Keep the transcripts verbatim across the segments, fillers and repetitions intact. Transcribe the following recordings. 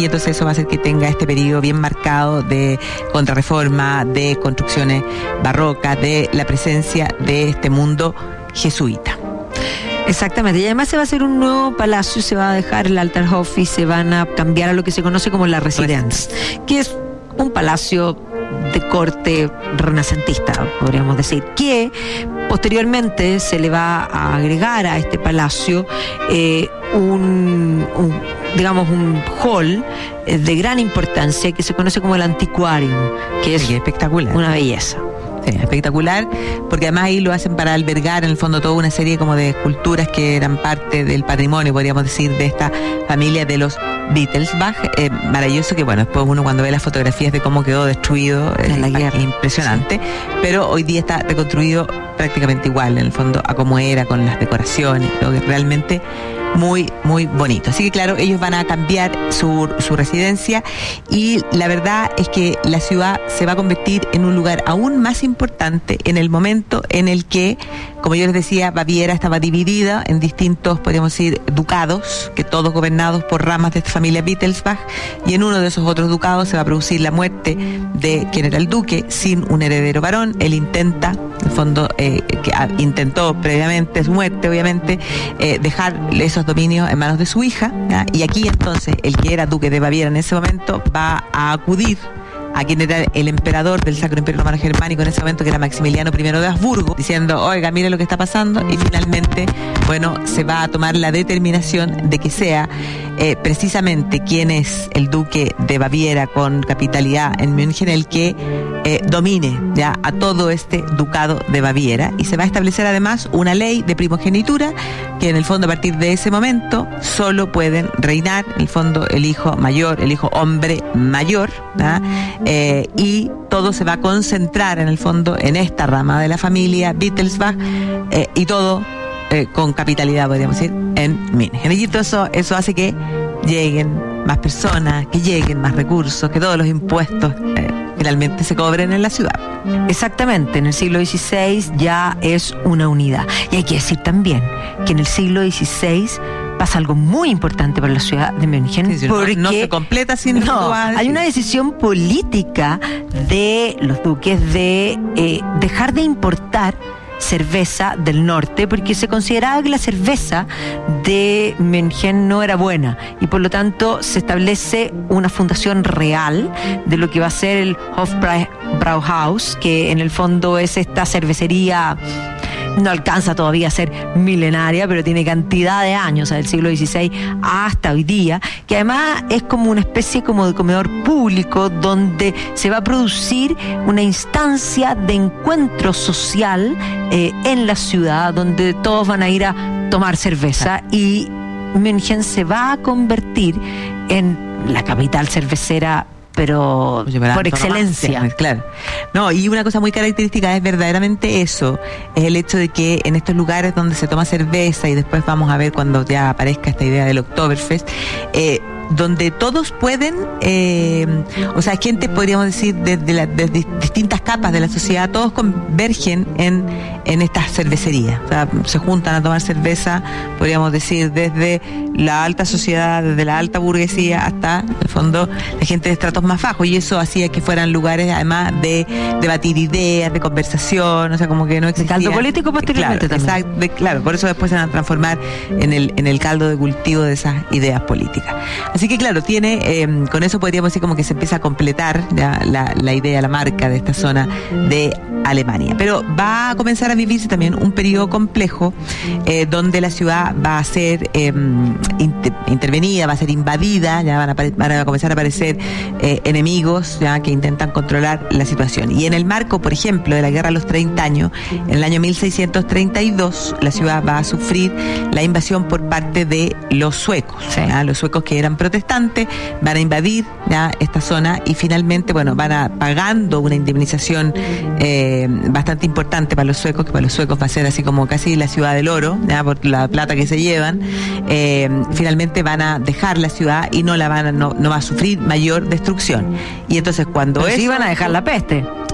y entonces eso va a hacer que tenga este periodo bien marcado de contrarreforma, de construcciones barrocas, de la presencia de este mundo jesuita. Exactamente, y además se va a hacer un nuevo palacio, se va a dejar el Alterhof y se van a cambiar a lo que se conoce como la Residenz, que es un palacio de corte renacentista, podríamos decir, que posteriormente se le va a agregar a este palacio eh, un, un, digamos, un hall eh, de gran importancia que se conoce como el Antiquarium, que es sí, espectacular, una belleza. Sí, espectacular, porque además ahí lo hacen para albergar en el fondo toda una serie como de esculturas que eran parte del patrimonio, podríamos decir, de esta familia de los Wittelsbach. Eh, maravilloso que, bueno, después uno cuando ve las fotografías de cómo quedó destruido, en la eh, guerra, impresionante, pero hoy día está reconstruido prácticamente igual, en el fondo, a como era, con las decoraciones, lo que realmente muy, muy bonito. Así que claro, ellos van a cambiar su, su residencia y la verdad es que la ciudad se va a convertir en un lugar aún más importante en el momento en el que, como yo les decía, Baviera estaba dividida en distintos, podríamos decir, ducados, que todos gobernados por ramas de esta familia Wittelsbach, y en uno de esos otros ducados se va a producir la muerte de quien era el duque sin un heredero varón. Él intenta, en el fondo, eh, que intentó previamente su muerte, obviamente, eh, dejar esos dominios en manos de su hija, ¿ya? Y aquí entonces el que era duque de Baviera en ese momento va a acudir a quien era el emperador del Sacro Imperio Romano Germánico en ese momento, que era Maximiliano primero de Habsburgo, diciendo, oiga, mire lo que está pasando, y finalmente, bueno, se va a tomar la determinación de que sea eh, precisamente quien es el duque de Baviera con capitalidad en München el que eh, domine ya a todo este ducado de Baviera, y se va a establecer además una ley de primogenitura que en el fondo a partir de ese momento solo pueden reinar en el fondo el hijo mayor, el hijo hombre mayor, ¿ya? Eh, y todo se va a concentrar en el fondo en esta rama de la familia Wittelsbach, eh, y todo eh, con capitalidad, podríamos decir, en München. Y todo eso, eso hace que lleguen más personas, que lleguen más recursos, que todos los impuestos eh, finalmente se cobren en la ciudad. Exactamente, en el siglo dieciséis ya es una unidad. Y hay que decir también que en el siglo dieciséis pasa algo muy importante para la ciudad de München, sí, sí, porque no, no se completa sin no, hay una decisión política de los duques de eh, dejar de importar cerveza del norte, porque se consideraba que la cerveza de München no era buena, y por lo tanto se establece una fundación real de lo que va a ser el Hofbrauhaus, que en el fondo es esta cervecería. No alcanza todavía a ser milenaria, pero tiene cantidad de años, o sea, del siglo dieciséis hasta hoy día, que además es como una especie como de comedor público donde se va a producir una instancia de encuentro social eh, en la ciudad, donde todos van a ir a tomar cerveza, y München se va a convertir en la capital cervecera, pero por excelencia. Más, claro. No, y una cosa muy característica es verdaderamente eso, es el hecho de que en estos lugares donde se toma cerveza, y después vamos a ver cuando ya aparezca esta idea del Oktoberfest, eh, donde todos pueden, eh, o sea, gente, podríamos decir, desde de, de, de distintas capas de la sociedad, todos convergen en, en estas cervecerías. O sea, se juntan a tomar cerveza, podríamos decir, desde la alta sociedad, desde la alta burguesía hasta, en el fondo, la gente de estratos más bajos, y eso hacía que fueran lugares, además, de debatir ideas, de conversación, o sea, como que no existía... Caldo político posteriormente claro, también. Exacto, de, claro, por eso después se van a transformar en el, en el caldo de cultivo de esas ideas políticas. Así que claro, tiene, eh, con eso podríamos decir como que se empieza a completar ya la, la idea, la marca de esta zona de Alemania. Pero va a comenzar a vivirse también un periodo complejo, eh, donde la ciudad va a ser eh, inter, intervenida, va a ser invadida, ya van a, van a comenzar a aparecer eh, enemigos ya que intentan controlar la situación. Y en el marco, por ejemplo, de la Guerra de los treinta años, en el año mil seiscientos treinta y dos, la ciudad va a sufrir la invasión por parte de los suecos, sí. ¿ya? Los suecos que eran protestantes van a invadir ya esta zona, y finalmente, bueno, van a pagando una indemnización eh, bastante importante para los suecos, que para los suecos va a ser así como casi la ciudad del oro, ya por la plata que se llevan. Eh, finalmente van a dejar la ciudad y no la van a, no, no va a sufrir mayor destrucción. Y entonces cuando Pero es, sí van a dejar la peste.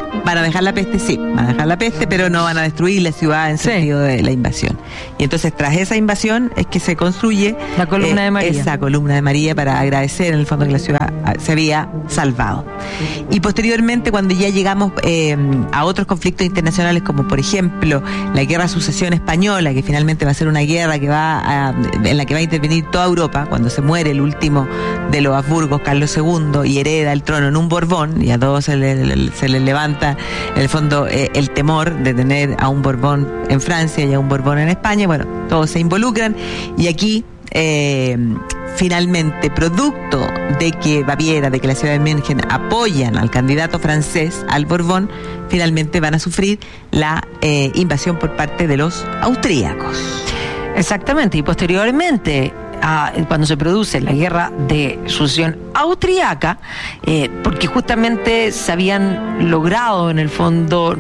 Van a dejar la peste, sí, van a dejar la peste, pero no van a destruir la ciudad en Sí. sentido de la invasión. Y entonces, tras esa invasión, es que se construye La columna eh, de María. esa columna de María para agradecer en el fondo que la ciudad ah, se había salvado. Y posteriormente, cuando ya llegamos eh, a otros conflictos internacionales, como por ejemplo la guerra de sucesión española, que finalmente va a ser una guerra que va a, en la que va a intervenir toda Europa, cuando se muere el último de los Habsburgos, Carlos segundo, y hereda el trono en un Borbón, y a todos se les se le levanta en el fondo eh, el temor de tener a un Borbón en Francia y a un Borbón en España. Bueno, todos se involucran, y aquí eh, finalmente, producto de que Baviera, de que la ciudad de München apoyan al candidato francés, al Borbón, finalmente van a sufrir la eh, invasión por parte de los austríacos. Exactamente, y posteriormente, a, cuando se produce la guerra de sucesión austriaca, eh, porque justamente se habían logrado en el fondo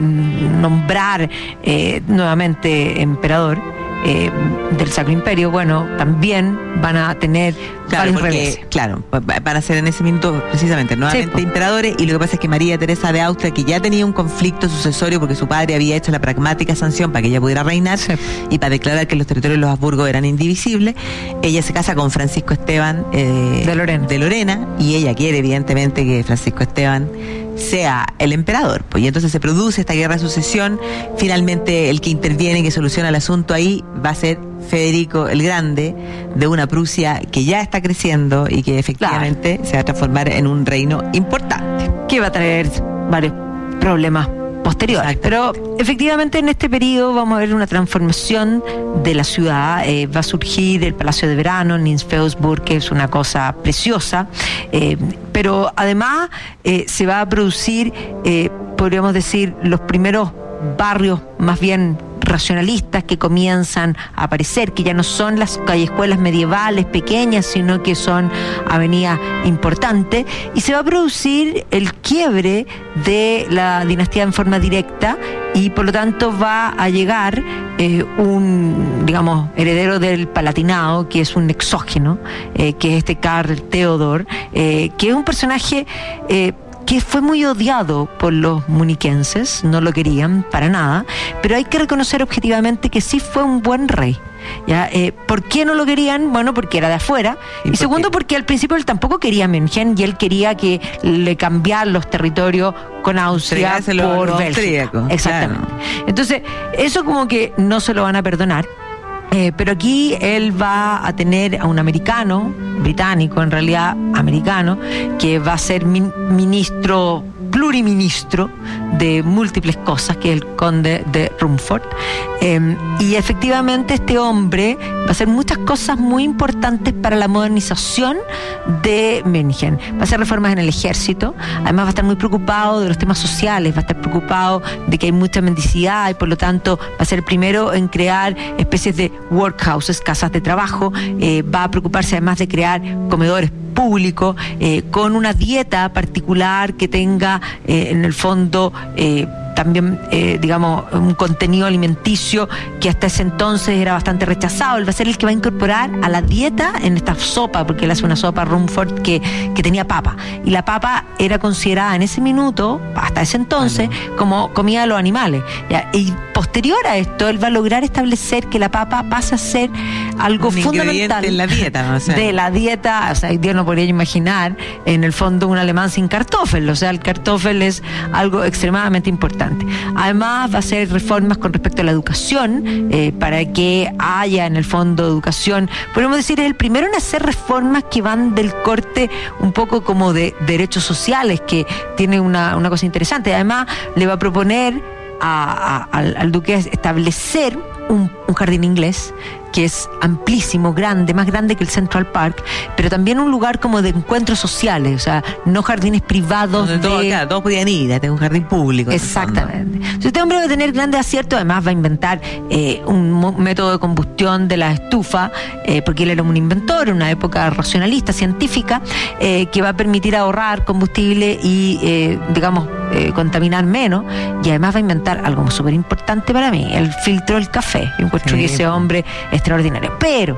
nombrar eh, nuevamente emperador eh, del Sacro Imperio, bueno, también van a tener Claro, varios porque, reveses. claro, van a ser en ese minuto precisamente nuevamente Sí, po. emperadores, y lo que pasa es que María Teresa de Austria, que ya tenía un conflicto sucesorio porque su padre había hecho la pragmática sanción para que ella pudiera reinar, Sí. y para declarar que los territorios de los Habsburgo eran indivisibles, ella se casa con Francisco Esteban eh, De Lorena. de Lorena, y ella quiere evidentemente que Francisco Esteban sea el emperador, pues, y entonces se produce esta guerra de sucesión. Finalmente el que interviene y que soluciona el asunto ahí va a ser Federico el Grande, de una Prusia que ya está creciendo y que efectivamente claro. se va a transformar en un reino importante, que va a traer varios problemas posteriores. Pero efectivamente en este periodo vamos a ver una transformación de la ciudad. Eh, va a surgir el Palacio de Verano en Nympheusburg, que es una cosa preciosa, eh, pero además eh, se va a producir, eh, podríamos decir, los primeros barrios más bien racionalistas que comienzan a aparecer, que ya no son las callejuelas medievales pequeñas, sino que son avenidas importantes, y se va a producir el quiebre de la dinastía en forma directa, y por lo tanto va a llegar eh, un, digamos, heredero del Palatinado, que es un exógeno, eh, que es este Karl Theodor, eh, que es un personaje eh, que fue muy odiado por los muniquenses, no lo querían para nada, pero hay que reconocer objetivamente que sí fue un buen rey. ¿Ya? Eh, ¿Por qué no lo querían? Bueno, porque era de afuera, y, y segundo porque al principio él tampoco quería München, y él quería que le cambiaran los territorios con Austria por Bélgica. Exactamente. Claro. Entonces, eso como que no se lo van a perdonar. Eh, pero aquí él va a tener a un americano, británico en realidad, americano, que va a ser min- ministro, pluriministro de múltiples cosas, que es el conde de Rumford. Eh, y efectivamente este hombre va a hacer muchas cosas muy importantes para la modernización de München. Va a hacer reformas en el ejército, además va a estar muy preocupado de los temas sociales, va a estar preocupado de que hay mucha mendicidad, y por lo tanto va a ser el primero en crear especies de workhouses, casas de trabajo. Eh, va a preocuparse además de crear comedores públicos eh, con una dieta particular que tenga eh, en el fondo eh, también, eh, digamos, un contenido alimenticio que hasta ese entonces era bastante rechazado. Él va a ser el que va a incorporar a la dieta en esta sopa, porque él hace una sopa Rumford que, que tenía papa, y la papa era considerada en ese minuto, hasta ese entonces, bueno, como comida de los animales, ¿ya? Y posterior a esto, él va a lograr establecer que la papa pasa a ser algo un fundamental en la dieta, ¿no? O sea, de la dieta. O sea, Dios no podría imaginar en el fondo un alemán sin kartoffel. O sea, el kartoffel es algo extremadamente importante. Además va a hacer reformas con respecto a la educación, eh, para que haya en el fondo educación. Podemos decir, es el primero en hacer reformas que van del corte un poco como de derechos sociales, que tiene una, una cosa interesante. Además le va a proponer a, a, al, al duque establecer un, un jardín inglés que es amplísimo, grande, más grande que el Central Park, pero también un lugar como de encuentros sociales, o sea, no jardines privados. Donde todo, de... claro, todos podían ir, este es un jardín público. Exactamente. Entonces, este hombre va a tener grandes aciertos, además va a inventar eh, un mo- método de combustión de la estufa, eh, porque él era un inventor en una época racionalista, científica, eh, que va a permitir ahorrar combustible y, eh, digamos, eh, contaminar menos, y además va a inventar algo súper importante para mí, el filtro del café. Yo encuentro sí, que ese hombre extraordinario. Pero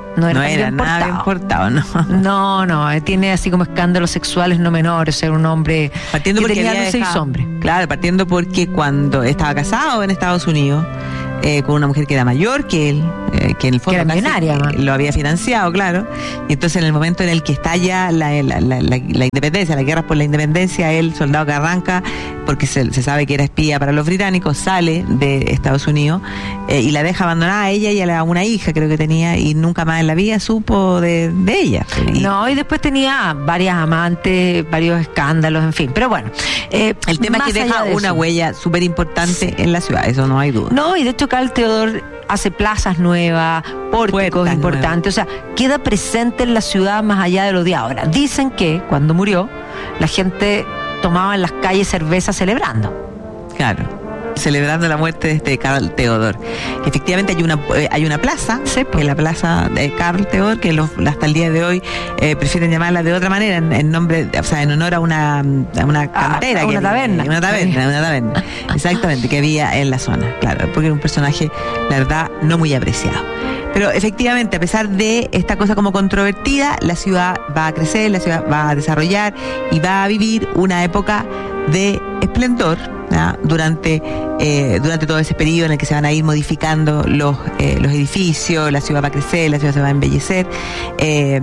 no era, no era bien nada bien portado, no. No, no, tiene así como escándalos sexuales no menores, ser un hombre partiendo que porque tenía había seis dejado, hombres. Claro, partiendo porque cuando estaba casado en Estados Unidos, Eh, con una mujer que era mayor que él, eh, que en el fondo que era millonaria, casi, eh, lo había financiado, claro. Y entonces en el momento en el que estalla la, la, la, la, la independencia, la guerra por la independencia, el soldado que arranca, porque se, se sabe que era espía para los británicos, sale de Estados Unidos eh, y la deja abandonada a ella y a una hija, creo que tenía, y nunca más en la vida supo de, de ella. Y, no, y después tenía varias amantes, varios escándalos, en fin. Pero bueno, eh, el tema es que deja de una eso. huella súper importante sí. en la ciudad, eso no hay duda. No, y de hecho Carl Theodor hace plazas nuevas, pórticos Puertas importantes, nuevas. O sea, queda presente en la ciudad más allá de lo de ahora. Dicen que cuando murió, la gente tomaba en las calles cerveza celebrando. Claro, celebrando la muerte de este Carl Theodor. Efectivamente hay una eh, hay una plaza, sí, que es la plaza de Carl Theodor, que los, hasta el día de hoy eh, prefieren llamarla de otra manera, en, en nombre, o sea, en honor a una, a una cantera, ah, que una taberna, una taberna, una taberna, exactamente, que había en la zona, claro, porque era un personaje, la verdad, no muy apreciado. Pero efectivamente, a pesar de esta cosa como controvertida, la ciudad va a crecer, la ciudad va a desarrollar y va a vivir una época de esplendor, ¿no? durante eh, durante todo ese periodo en el que se van a ir modificando los eh, los edificios, la ciudad va a crecer, la ciudad se va a embellecer. Eh,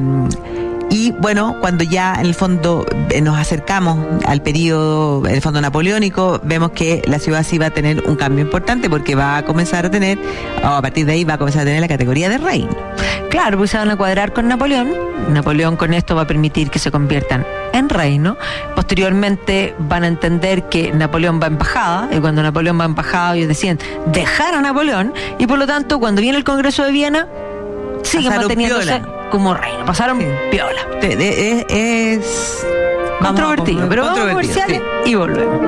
Y bueno, cuando ya en el fondo eh, nos acercamos al periodo, en el fondo napoleónico, vemos que la ciudad sí va a tener un cambio importante porque va a comenzar a tener, o a partir de ahí va a comenzar a tener la categoría de reino. Claro, pues se van a cuadrar con Napoleón. Napoleón con esto va a permitir que se conviertan en reino. Posteriormente van a entender que Napoleón va a embajada, y cuando Napoleón va a embajada ellos deciden dejar a Napoleón, y por lo tanto cuando viene el Congreso de Viena siguen Pasaron manteniéndose piola. como reino, pasaron sí. piola. Es, es controvertido, vamos, pero vamos a comerciales sí. y volvemos.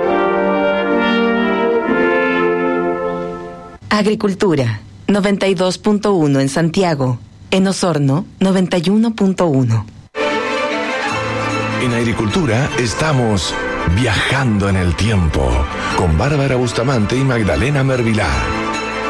Agricultura, noventa y dos punto uno en Santiago. En Osorno, noventa y uno punto uno. En Agricultura estamos viajando en el tiempo con Bárbara Bustamante y Magdalena Mervilá.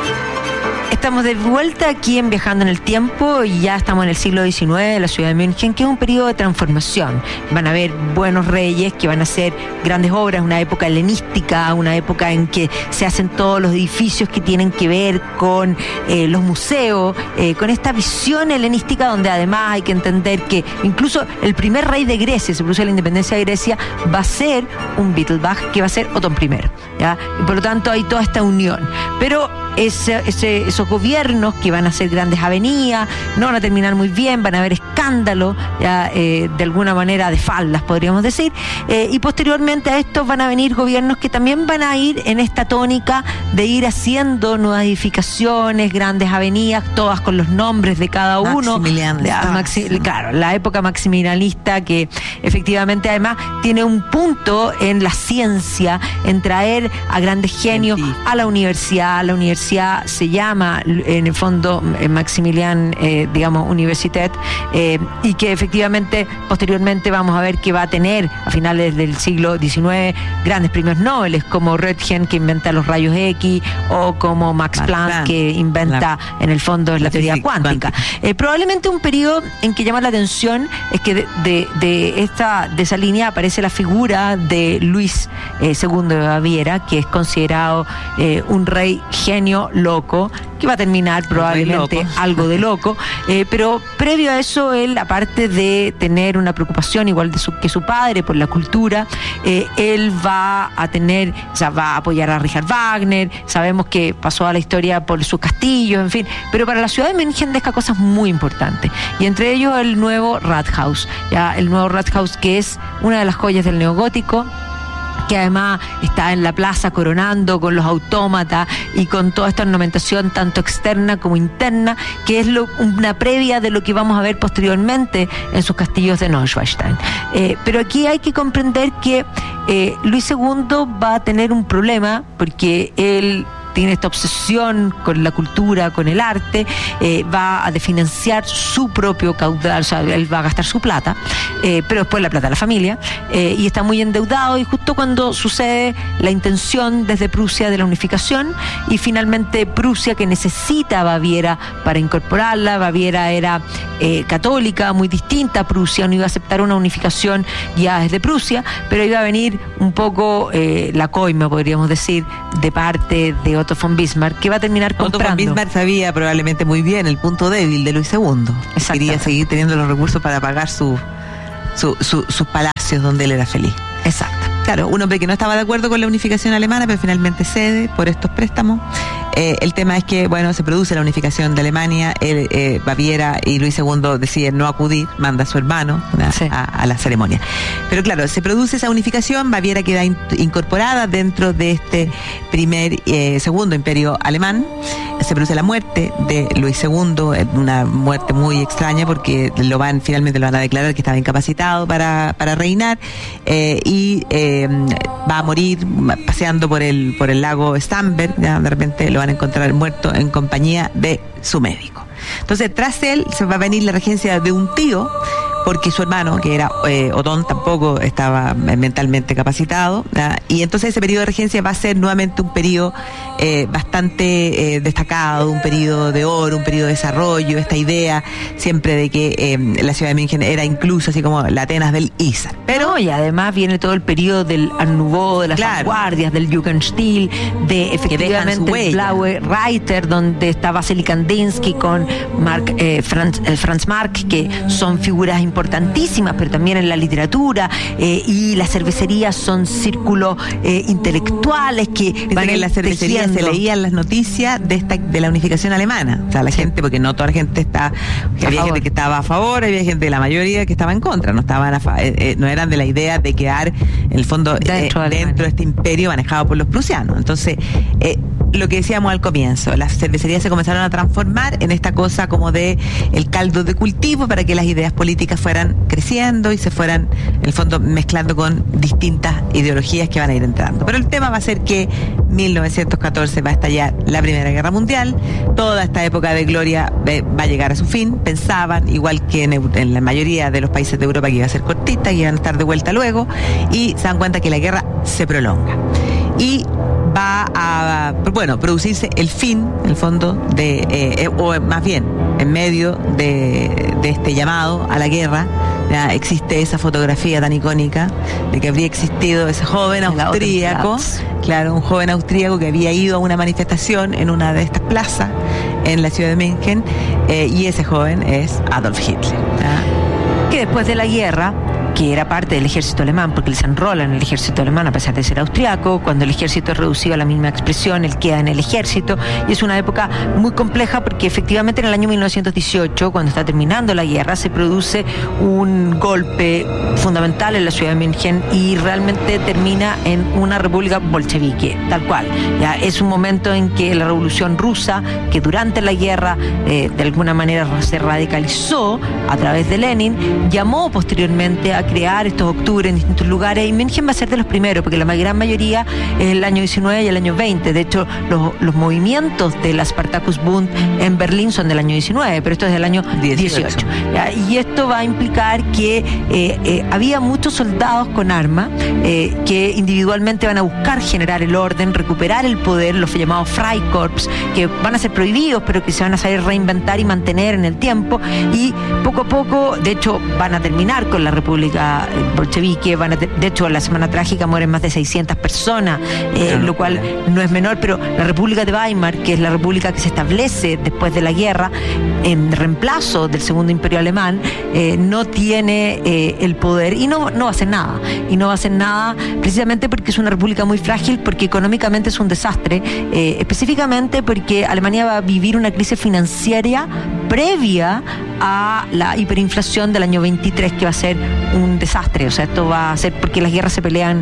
Estamos de vuelta aquí en Viajando en el Tiempo y ya estamos en el siglo diecinueve de la ciudad de München, que es un periodo de transformación. Van a haber buenos reyes que van a hacer grandes obras, una época helenística, una época en que se hacen todos los edificios que tienen que ver con eh, los museos, eh, con esta visión helenística donde además hay que entender que incluso el primer rey de Grecia, se produce la independencia de Grecia, va a ser un Wittelsbach, que va a ser Otón primero, ¿ya? Y por lo tanto hay toda esta unión. Pero ese, ese, esos gobiernos que van a hacer grandes avenidas, no van a terminar muy bien, van a haber escándalos, ya, eh, de alguna manera de faldas, podríamos decir, eh, y posteriormente a estos van a venir gobiernos que también van a ir en esta tónica de ir haciendo nuevas edificaciones, grandes avenidas, todas con los nombres de cada uno. Maxi, claro, la época maximilianista, que efectivamente además tiene un punto en la ciencia, en traer a grandes genios sí. a la universidad. La universidad se llama en el fondo Maximilian, eh, digamos, Universität, eh, y que efectivamente posteriormente vamos a ver que va a tener a finales del siglo diecinueve grandes premios Nobel, como Röntgen, que inventa los rayos X, o como Max, Max Planck, Planck, que inventa la, en el fondo la, la teoría cuántica. cuántica. Eh, probablemente un periodo en que llama la atención es que de, de, de, esta, de esa línea aparece la figura de Luis eh, segundo de Baviera, que es considerado eh, un rey genio loco, que va a terminar probablemente algo de loco, eh, pero previo a eso él, aparte de tener una preocupación igual de su, que su padre por la cultura, eh, él va a tener, o sea, va a apoyar a Richard Wagner, sabemos que pasó a la historia por sus castillos, en fin, pero para la ciudad de München deja cosas muy importantes, y entre ellos el nuevo Rathaus, ya el nuevo Rathaus, que es una de las joyas del neogótico, que además está en la plaza coronando con los autómatas y con toda esta ornamentación tanto externa como interna, que es lo, una previa de lo que vamos a ver posteriormente en sus castillos de Neuschwanstein. Eh, pero aquí hay que comprender que eh, Luis segundo va a tener un problema porque él tiene esta obsesión con la cultura, con el arte, eh, va a desfinanciar su propio caudal, o sea, él va a gastar su plata, eh, pero después la plata de la familia, eh, y está muy endeudado, y justo cuando sucede la intención desde Prusia de la unificación, y finalmente Prusia, que necesita a Baviera para incorporarla, Baviera era eh, católica, muy distinta a Prusia, no iba a aceptar una unificación ya desde Prusia, pero iba a venir un poco eh, la coima, podríamos decir, de parte de Otto von Bismarck, que va a terminar comprando. Otto von Bismarck sabía probablemente muy bien el punto débil de Luis segundo. Quería seguir teniendo los recursos para pagar su, su, su, sus palacios donde él era feliz. Exacto. Claro, un hombre que no estaba de acuerdo con la unificación alemana, pero finalmente cede por estos préstamos. Eh, el tema es que, bueno, se produce la unificación de Alemania, él, eh, Baviera y Luis segundo deciden no acudir, manda a su hermano a, sí. a, a la ceremonia. Pero claro, se produce esa unificación, Baviera queda in, incorporada dentro de este primer, eh, segundo imperio alemán, se produce la muerte de Luis segundo, una muerte muy extraña porque lo van, finalmente lo van a declarar que estaba incapacitado para, para reinar, eh, y eh, va a morir paseando por el, por el lago Starnberg, ya de repente lo van a encontrar muerto en compañía de su médico. Entonces, tras él se va a venir la regencia de un tío, porque su hermano, que era eh, Otón, tampoco estaba mentalmente capacitado, ¿ya? Y entonces ese periodo de regencia va a ser nuevamente un periodo eh, bastante eh, destacado, un periodo de oro, un periodo de desarrollo, esta idea siempre de que eh, la ciudad de München era incluso así como la Atenas del Isar. Pero no, y además viene todo el periodo del Art Nouveau, de las claro. vanguardias, del Jugendstil, de efectivamente el Blaue Reiter, donde está Vasily Kandinsky con Mark, eh, Franz, eh, Franz Marc, que son figuras importantes importantísimas, pero también en la literatura, eh, y las cervecerías son círculos eh, intelectuales que van en la cervecería se leían las noticias de esta de la unificación alemana, o sea, la sí. gente, porque no toda la gente está, que había gente que estaba a favor, había gente, la mayoría que estaba en contra, no estaban a, eh, eh, no eran de la idea de quedar en el fondo dentro, eh, de, dentro de este imperio manejado por los prusianos. Entonces, eh, lo que decíamos al comienzo, las cervecerías se comenzaron a transformar en esta cosa como de el caldo de cultivo para que las ideas políticas fueran creciendo y se fueran, en el fondo, mezclando con distintas ideologías que van a ir entrando. Pero el tema va a ser que mil novecientos catorce va a estallar la Primera Guerra Mundial, toda esta época de gloria va a llegar a su fin. Pensaban, igual que en, en la mayoría de los países de Europa, que iba a ser cortita, que iban a estar de vuelta luego, y se dan cuenta que la guerra se prolonga. Y va a, bueno, producirse el fin, en el fondo, de, eh, o más bien, en medio de, de este llamado a la guerra, ya existe esa fotografía tan icónica de que habría existido ese joven austríaco, claro, un joven austríaco que había ido a una manifestación en una de estas plazas en la ciudad de München, eh, y ese joven es Adolf Hitler, ¿ya? Que después de la guerra, que era parte del ejército alemán, porque él se enrola en el ejército alemán a pesar de ser austriaco, cuando el ejército es reducido a la mínima expresión, él queda en el ejército, y es una época muy compleja porque efectivamente en el año mil novecientos dieciocho, cuando está terminando la guerra, se produce un golpe fundamental en la ciudad de München y realmente termina en una república bolchevique, tal cual. Ya es un momento en que la revolución rusa, que durante la guerra eh, de alguna manera se radicalizó a través de Lenin, llamó posteriormente a crear estos octubres en distintos lugares, y München va a ser de los primeros, porque la gran mayoría es el año diecinueve y el año veinte. De hecho, los, los movimientos de la Spartacus Bund en Berlín son del año diecinueve, pero esto es del año dieciocho. ¿Ya? Y esto va a implicar que eh, eh, había muchos soldados con armas eh, que individualmente van a buscar generar el orden, recuperar el poder, los llamados Freikorps, que van a ser prohibidos, pero que se van a saber reinventar y mantener en el tiempo, y poco a poco, de hecho, van a terminar con la República bolchevique. Van a te- de hecho, en la Semana Trágica mueren más de seiscientas personas, eh, lo cual no es menor, pero la República de Weimar, que es la república que se establece después de la guerra en reemplazo del Segundo Imperio Alemán, eh, no tiene eh, el poder y no, no va a hacer nada. Y no va a hacer nada precisamente porque es una república muy frágil, porque económicamente es un desastre, eh, específicamente porque Alemania va a vivir una crisis financiera previa a la hiperinflación del año veintitrés, que va a ser un desastre. O sea, esto va a ser porque las guerras se pelean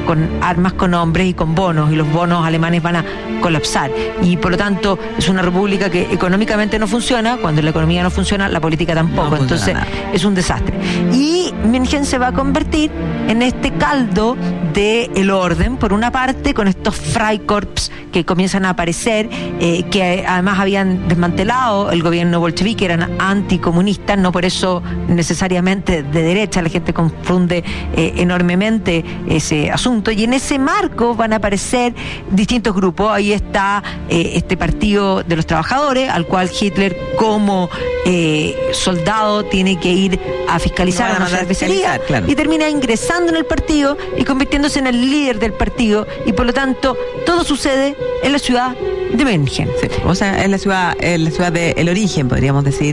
con armas, con hombres y con bonos, y los bonos alemanes van a colapsar. Y por lo tanto es una república que económicamente no funciona. Cuando la economía no funciona, la política tampoco. No Entonces nada. es un desastre. Y München se va a convertir en este caldo del orden, por una parte, con estos Freikorps que comienzan a aparecer, eh, que además habían desmantelado el gobierno bolchevique, eran anticomunistas, no por eso necesariamente de derecha, la gente confunde eh, enormemente ese asunto, y en ese marco van a aparecer distintos grupos. Ahí está eh, este Partido de los Trabajadores, al cual Hitler como eh, soldado tiene que ir a fiscalizar a una cervecería, claro. Y termina ingresando en el partido y convirtiéndose en el líder del partido, y por lo tanto todo sucede en la ciudad de München. Sí, o sea, es la ciudad, es la ciudad del origen, podríamos decir,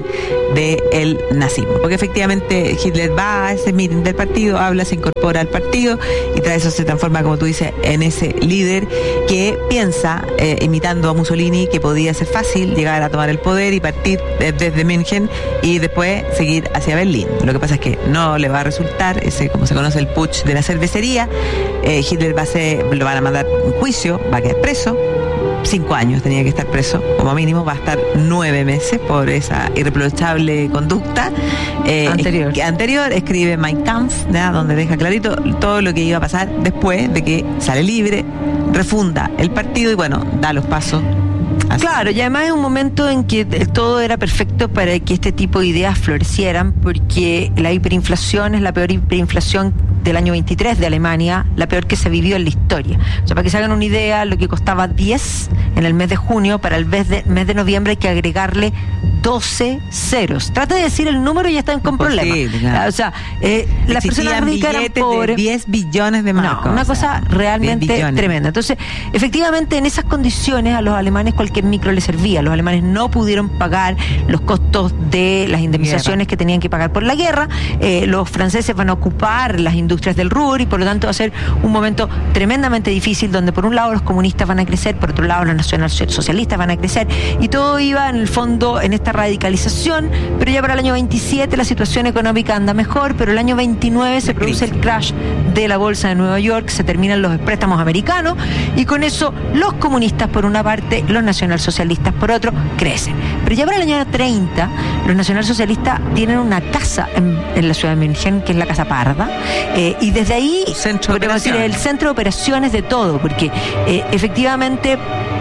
del nazismo. Porque efectivamente Hitler va a ese meeting del partido, habla, se incorpora al partido y tras eso se transforma, como tú dices, en ese líder que piensa, eh, imitando a Mussolini, que podía ser fácil llegar a tomar el poder y partir desde München y después seguir hacia Berlín. Lo que pasa es que no le va a resultar, ese, como se conoce, el putsch de la cervecería. eh, Hitler va a ser, lo van a mandar a un juicio, va a quedar preso. Cinco años tenía que estar preso, como mínimo, va a estar nueve meses por esa irreprochable conducta. Eh, anterior. Es, anterior, escribe Mein Kampf, ¿ya? Donde deja clarito todo lo que iba a pasar después de que sale libre, refunda el partido y bueno, da los pasos. Así. Claro, y además es un momento en que todo era perfecto para que este tipo de ideas florecieran, porque la hiperinflación es la peor hiperinflación del año veintitrés de Alemania, la peor que se vivió en la historia. O sea, para que se hagan una idea, lo que costaba diez en el mes de junio, para el mes de, mes de noviembre hay que agregarle doce ceros. Trata de decir el número y ya están con problemas. Claro. O sea, eh, las personas ricas eran pobres. De diez billones de marcos. No, una cosa o sea, realmente tremenda. Entonces, efectivamente, en esas condiciones a los alemanes cualquier micro les servía. Los alemanes no pudieron pagar los costos de las indemnizaciones guerra. que tenían que pagar por la guerra. Eh, los franceses van a ocupar las industrias del Ruhr y por lo tanto va a ser un momento tremendamente difícil donde por un lado los comunistas van a crecer, por otro lado los nacionalsocialistas van a crecer y todo iba en el fondo en esta radicalización, pero ya para el año veintisiete la situación económica anda mejor, pero el año veintinueve se produce el crash de la bolsa de Nueva York, se terminan los préstamos americanos y con eso los comunistas por una parte, los nacionalsocialistas por otro, crecen. Pero ya para el año treinta los nacionalsocialistas tienen una casa en, en la ciudad de München, que es la Casa Parda, eh, y desde ahí podemos decir el centro de operaciones de todo, porque eh, efectivamente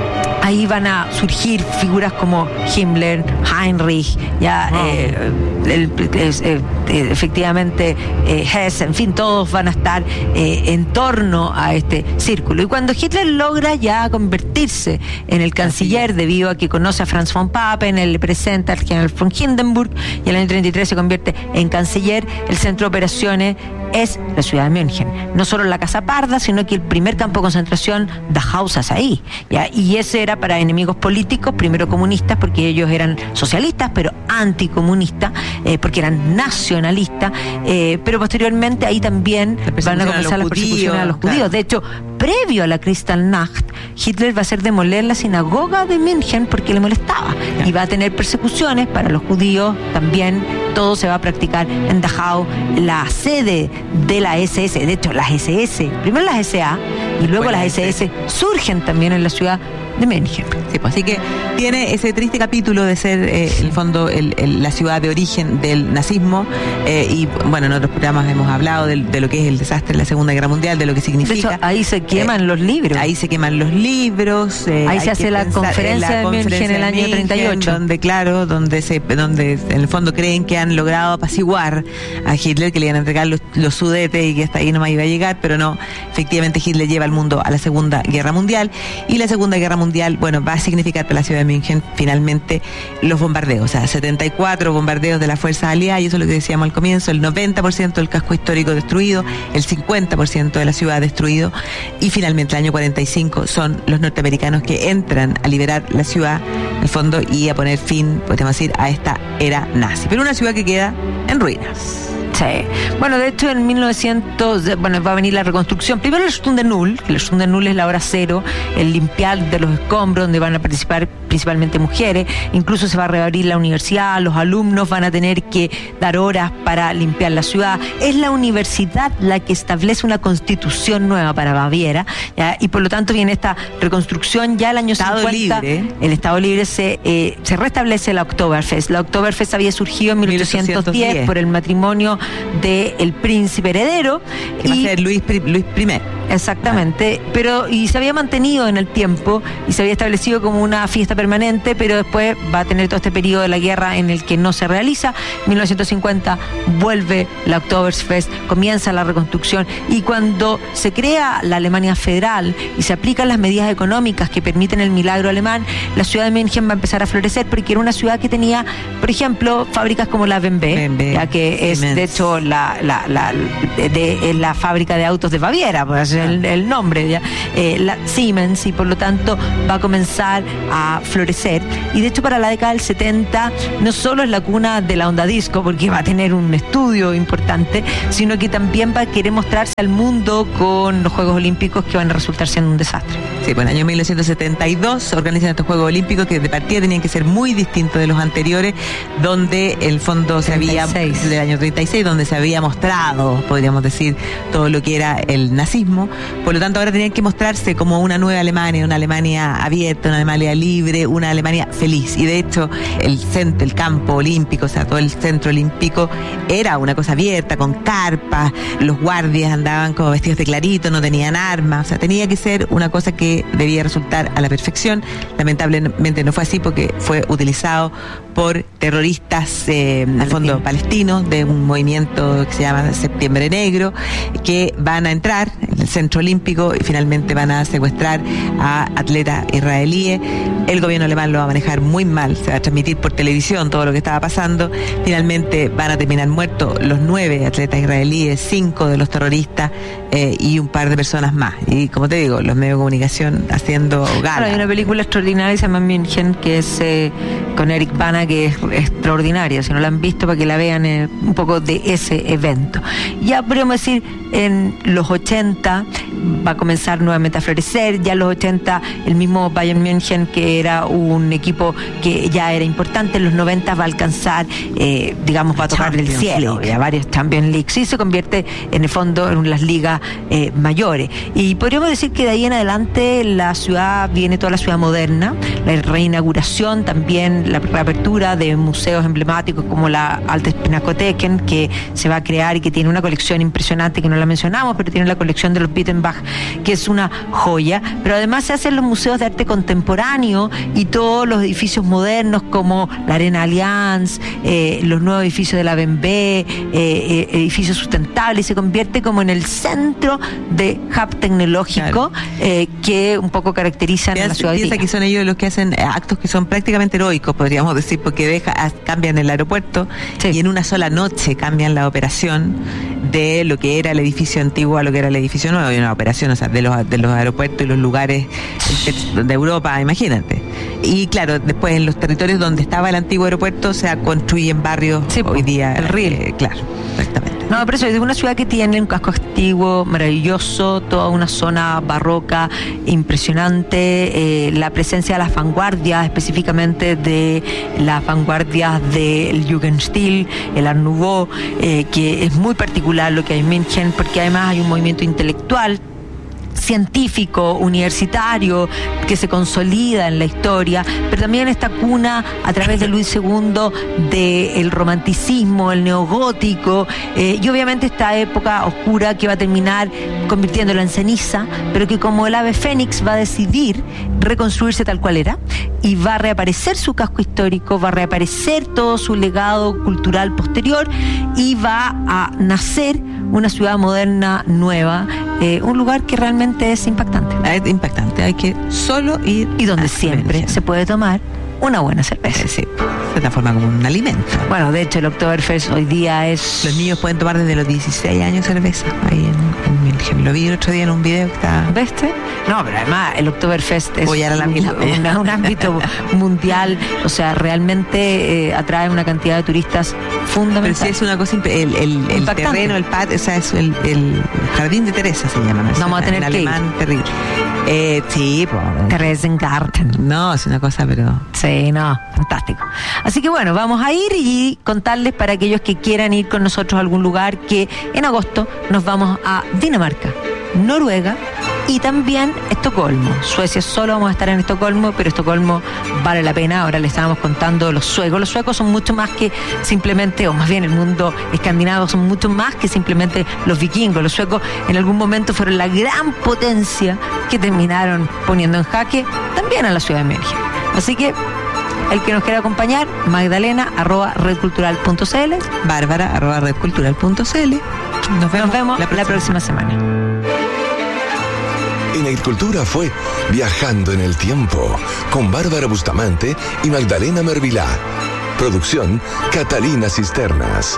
ahí van a surgir figuras como Himmler, Heinrich, ya oh. eh, el, eh, eh, efectivamente eh, Hess, en fin, todos van a estar eh, en torno a este círculo. Y cuando Hitler logra ya convertirse en el canciller, debido a que conoce a Franz von Papen, él le presenta al general von Hindenburg, y en el año treinta y tres se convierte en canciller, el centro de operaciones es la ciudad de München. No solo la Casa Parda, sino que el primer campo de concentración, Dachau, es ahí. ¿Ya? Y ese era para enemigos políticos, primero comunistas, porque ellos eran socialistas, pero anticomunistas, eh, porque eran nacionalistas, eh, pero posteriormente ahí también van a comenzar las persecuciones a los judíos. Claro. De hecho, previo a la Kristallnacht, Hitler va a hacer demoler la sinagoga de München porque le molestaba. Claro. Y va a tener persecuciones para los judíos también. Todo se va a practicar en Dachau, la sede de la S S. De hecho, las S S, primero las S A y luego bueno, las S S surgen también en la ciudad de München. Sí, pues, así que tiene ese triste capítulo de ser, eh, en el fondo, el, el, la ciudad de origen del nazismo. Eh, y bueno, en otros programas hemos hablado de, de lo que es el desastre de la Segunda Guerra Mundial, de lo que significa. De hecho, ahí se queman eh, los libros. Ahí se queman los libros. Eh, ahí se hace la conferencia la de München en el año München, treinta y ocho. Donde, claro, donde, se, donde en el fondo creen que han logrado apaciguar a Hitler, que le iban a entregar los, los sudetes y que hasta ahí nomás iba a llegar, pero no. Efectivamente, Hitler lleva al mundo a la Segunda Guerra Mundial. Y la Segunda Guerra Mundial, bueno, va a significar para la ciudad de München finalmente los bombardeos, o sea, setenta y cuatro bombardeos de las fuerzas aliadas, y eso es lo que decíamos al comienzo, el noventa por ciento del casco histórico destruido, el cincuenta por ciento de la ciudad destruido, y finalmente el año cuarenta y cinco son los norteamericanos que entran a liberar la ciudad, en el fondo, y a poner fin, podemos decir, a esta era nazi. Pero una ciudad que queda en ruinas. Sí. Bueno, de hecho, en mil novecientos, bueno, va a venir la reconstrucción. Primero el Stunde Null, que el Stunde Null es la hora cero, el limpiar de los escombros, donde van a participar principalmente mujeres. Incluso se va a reabrir la universidad, los alumnos van a tener que dar horas para limpiar la ciudad. Es la universidad la que establece una constitución nueva para Baviera, ¿ya? Y por lo tanto viene esta reconstrucción ya el año Estado cincuenta. Libre. El Estado Libre se, eh, se restablece la Oktoberfest. La Oktoberfest había surgido en mil ochocientos diez por el matrimonio del príncipe heredero. Que va a ser Luis, Luis primero. Exactamente, ah. pero y se había mantenido en el tiempo y se había establecido como una fiesta permanente, pero después va a tener todo este periodo de la guerra en el que no se realiza. mil novecientos cincuenta vuelve la Oktoberfest, comienza la reconstrucción, y cuando se crea la Alemania federal y se aplican las medidas económicas que permiten el milagro alemán, la ciudad de München va a empezar a florecer, porque era una ciudad que tenía, por ejemplo, fábricas como la B M W, ya que es Siemens. De hecho la, la, la, de, de, la fábrica de autos de Baviera, pues El, el nombre, ¿ya? Eh, la Siemens, y por lo tanto va a comenzar a florecer. Y de hecho para la década del setenta no solo es la cuna de la onda disco, porque va a tener un estudio importante, sino que también va a querer mostrarse al mundo con los Juegos Olímpicos, que van a resultar siendo un desastre. Sí, bueno, en el año mil novecientos setenta y dos organizan estos Juegos Olímpicos que de partida tenían que ser muy distintos de los anteriores, donde el fondo se había, del año treinta y seis, donde se había mostrado, podríamos decir, todo lo que era el nazismo. Por lo tanto, ahora tenían que mostrarse como una nueva Alemania, una Alemania abierta, una Alemania libre, una Alemania feliz. Y de hecho, el centro, el campo olímpico, o sea, todo el centro olímpico era una cosa abierta, con carpas, los guardias andaban como vestidos de clarito, no tenían armas, o sea, tenía que ser una cosa que debía resultar a la perfección. Lamentablemente no fue así, porque fue utilizado por terroristas eh, en el fondo palestinos de un movimiento que se llama Septiembre Negro, que van a entrar en el centro olímpico y finalmente van a secuestrar a atletas israelíes. El gobierno alemán lo va a manejar muy mal, se va a transmitir por televisión todo lo que estaba pasando. Finalmente van a terminar muertos los nueve atletas israelíes, cinco de los terroristas eh, y un par de personas más. Y como te digo, los medios de comunicación haciendo gala. Bueno, hay una película extraordinaria que se llama München, que es eh, con Eric Bana, que es extraordinaria. Si no la han visto, para que la vean, eh, un poco de ese evento. Ya podríamos decir, en los ochenta va a comenzar nuevamente a florecer. Ya en los ochenta el mismo Bayern München, que era un equipo que ya era importante, en los noventa va a alcanzar, eh, digamos, va a tocar el cielo, ya varios Champions League. Sí, se convierte en el fondo en las ligas eh, mayores. Y podríamos decir que de ahí en adelante la ciudad, viene toda la ciudad moderna, la reinauguración, también la reapertura de museos emblemáticos como la Altes Pinakotheken, que se va a crear y que tiene una colección impresionante, que no la mencionamos, pero tiene la colección de los Wittenbach, que es una joya. Pero además se hacen los museos de arte contemporáneo y todos los edificios modernos como la Arena Allianz, eh, los nuevos edificios de la B M W, eh, eh, edificios sustentables, y se convierte como en el centro de hub tecnológico, claro, eh, que un poco caracterizan a la ciudad. Piensa que son ellos los que hacen actos que son prácticamente heroicos, podríamos decir, porque deja, cambian el aeropuerto, sí, y en una sola noche cambian la operación de lo que era el edificio antiguo a lo que era el edificio nuevo, y una operación, o sea, de los, de los aeropuertos y los lugares de Europa, imagínate. Y claro, después en los territorios donde estaba el antiguo aeropuerto se construyen barrios, sí, hoy día. El Riel. Eh, claro, exactamente. No, pero eso es una ciudad que tiene un casco antiguo maravilloso, toda una zona barroca impresionante, eh, la presencia de las vanguardias, específicamente de las vanguardias del Jugendstil, el Art Nouveau, eh, que es muy particular lo que hay en München, porque además hay un movimiento intelectual, científico, universitario, que se consolida en la historia, pero también esta cuna a través de Luis segundo del romanticismo, el neogótico, eh, y obviamente esta época oscura que va a terminar convirtiéndola en ceniza, pero que como el ave fénix va a decidir reconstruirse tal cual era, y va a reaparecer su casco histórico, va a reaparecer todo su legado cultural posterior, y va a nacer una ciudad moderna nueva, eh, un lugar que realmente es impactante. Es impactante, hay que solo ir y donde siempre se puede tomar una buena cerveza. Sí. se transforma como un alimento. Bueno, de hecho el Oktoberfest hoy día es... Los niños pueden tomar desde los dieciséis años cerveza. Ahí en, en Milgen. Lo vi el otro día en un video que está... ¿Viste? No, pero además el Oktoberfest es Voy a la un, un, un ámbito mundial, o sea, realmente eh, atrae una cantidad de turistas fundamental. Pero sí es una cosa, el, el, el terreno, el patio, o sea, es el, el Jardín de Teresa se llama. No, vamos a tener en que alemán, ir. terrible. Eh, sí, pues... Theresiengarten. No, es una cosa, pero... Sí, no, fantástico. Así que bueno, vamos a ir y contarles para aquellos que quieran ir con nosotros a algún lugar que en agosto nos vamos a Dinamarca, Noruega y también Estocolmo. Suecia solo vamos a estar en Estocolmo, pero Estocolmo vale la pena. Ahora le estábamos contando los suecos. Los suecos son mucho más que simplemente, o más bien el mundo escandinavo, son mucho más que simplemente los vikingos. Los suecos en algún momento fueron la gran potencia que terminaron poniendo en jaque también a la ciudad de München. Así que el que nos quiera acompañar, Magdalena arroba redcultural punto c l, Bárbara arroba redcultural punto c l. Nos vemos, nos vemos la, próxima. la próxima semana. En Cultura fue Viajando en el Tiempo con Bárbara Bustamante y Magdalena Mervilá. Producción Catalina Cisternas.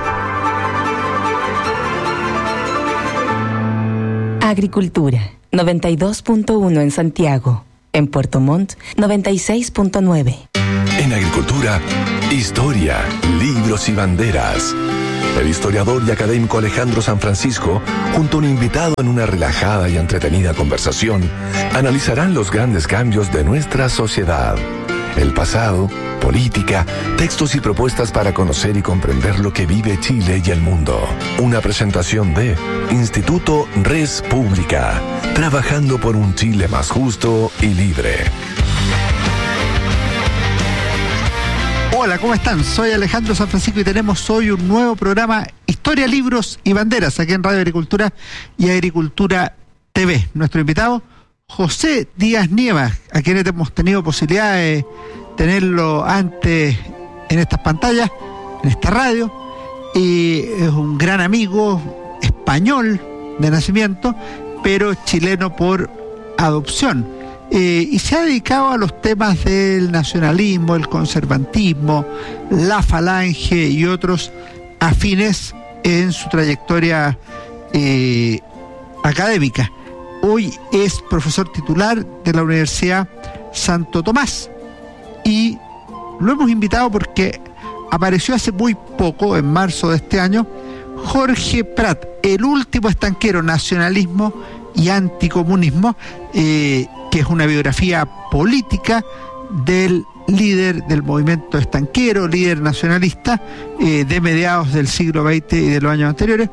Agricultura noventa y dos punto uno en Santiago. En Puerto Montt noventa y seis punto nueve. En Agricultura, historia, libros y banderas. El historiador y académico Alejandro San Francisco, junto a un invitado en una relajada y entretenida conversación, analizarán los grandes cambios de nuestra sociedad. El pasado, política, textos y propuestas para conocer y comprender lo que vive Chile y el mundo. Una presentación de Instituto Res Pública, trabajando por un Chile más justo y libre. Hola, ¿cómo están? Soy Alejandro San Francisco y tenemos hoy un nuevo programa Historia, Libros y Banderas aquí en Radio Agricultura y Agricultura T V. Nuestro invitado, José Díaz Nieva, a quien hemos tenido posibilidad de tenerlo antes en estas pantallas, en esta radio, y es un gran amigo español de nacimiento, pero chileno por adopción. Eh, y se ha dedicado a los temas del nacionalismo, el conservantismo, la falange y otros afines en su trayectoria eh, académica. Hoy es profesor titular de la Universidad Santo Tomás y lo hemos invitado porque apareció hace muy poco, en marzo de este año, Jorge Prat, el último estanquero, nacionalismo y anticomunismo, eh, que es una biografía política del líder del movimiento estanquero, líder nacionalista eh, de mediados del siglo veinte y de los años anteriores.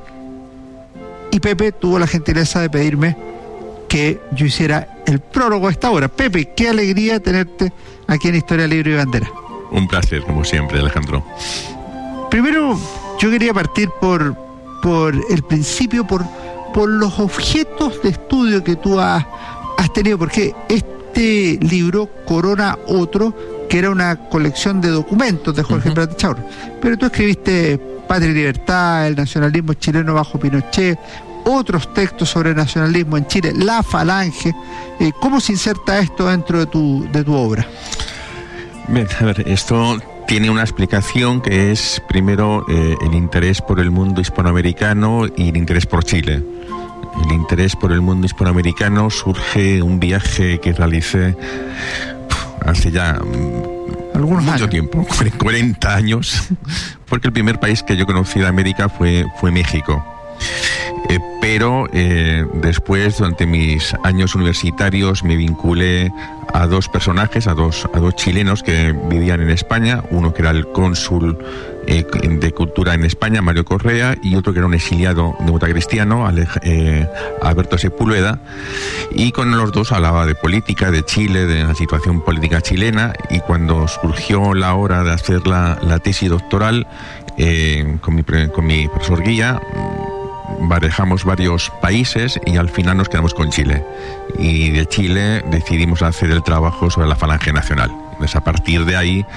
Y Pepe tuvo la gentileza de pedirme que yo hiciera el prólogo a esta hora. Pepe, qué alegría tenerte aquí en Historia, Libro y Bandera. Un placer, como siempre, Alejandro. Primero, yo quería partir por, por el principio, por, por los objetos de estudio que tú has, has tenido, porque este libro corona otro que era una colección de documentos de Jorge uh-huh. Prat Echaurren. Pero tú escribiste Patria y Libertad, el nacionalismo chileno bajo Pinochet, otros textos sobre nacionalismo en Chile, la falange. Eh, ¿Cómo se inserta esto dentro de tu, de tu obra? Bien, a ver, esto tiene una explicación que es, primero, eh, el interés por el mundo hispanoamericano y el interés por Chile. El interés por el mundo hispanoamericano surge un viaje que realicé hace ya Algunos mucho años. tiempo, cuarenta años, porque el primer país que yo conocí de América fue, fue México. Eh, pero eh, después, durante mis años universitarios, me vinculé a dos personajes, a dos, a dos chilenos que vivían en España, uno que era el cónsul eh, de cultura en España, Mario Correa, y otro que era un exiliado democristiano, eh, Alberto Sepúlveda, y con los dos hablaba de política, de Chile, de la situación política chilena, y cuando surgió la hora de hacer la, la tesis doctoral, eh, con, mi, con mi profesor guía, barajamos varios países y al final nos quedamos con Chile. Y de Chile decidimos hacer el trabajo sobre la falange nacional. Entonces, a partir de ahí,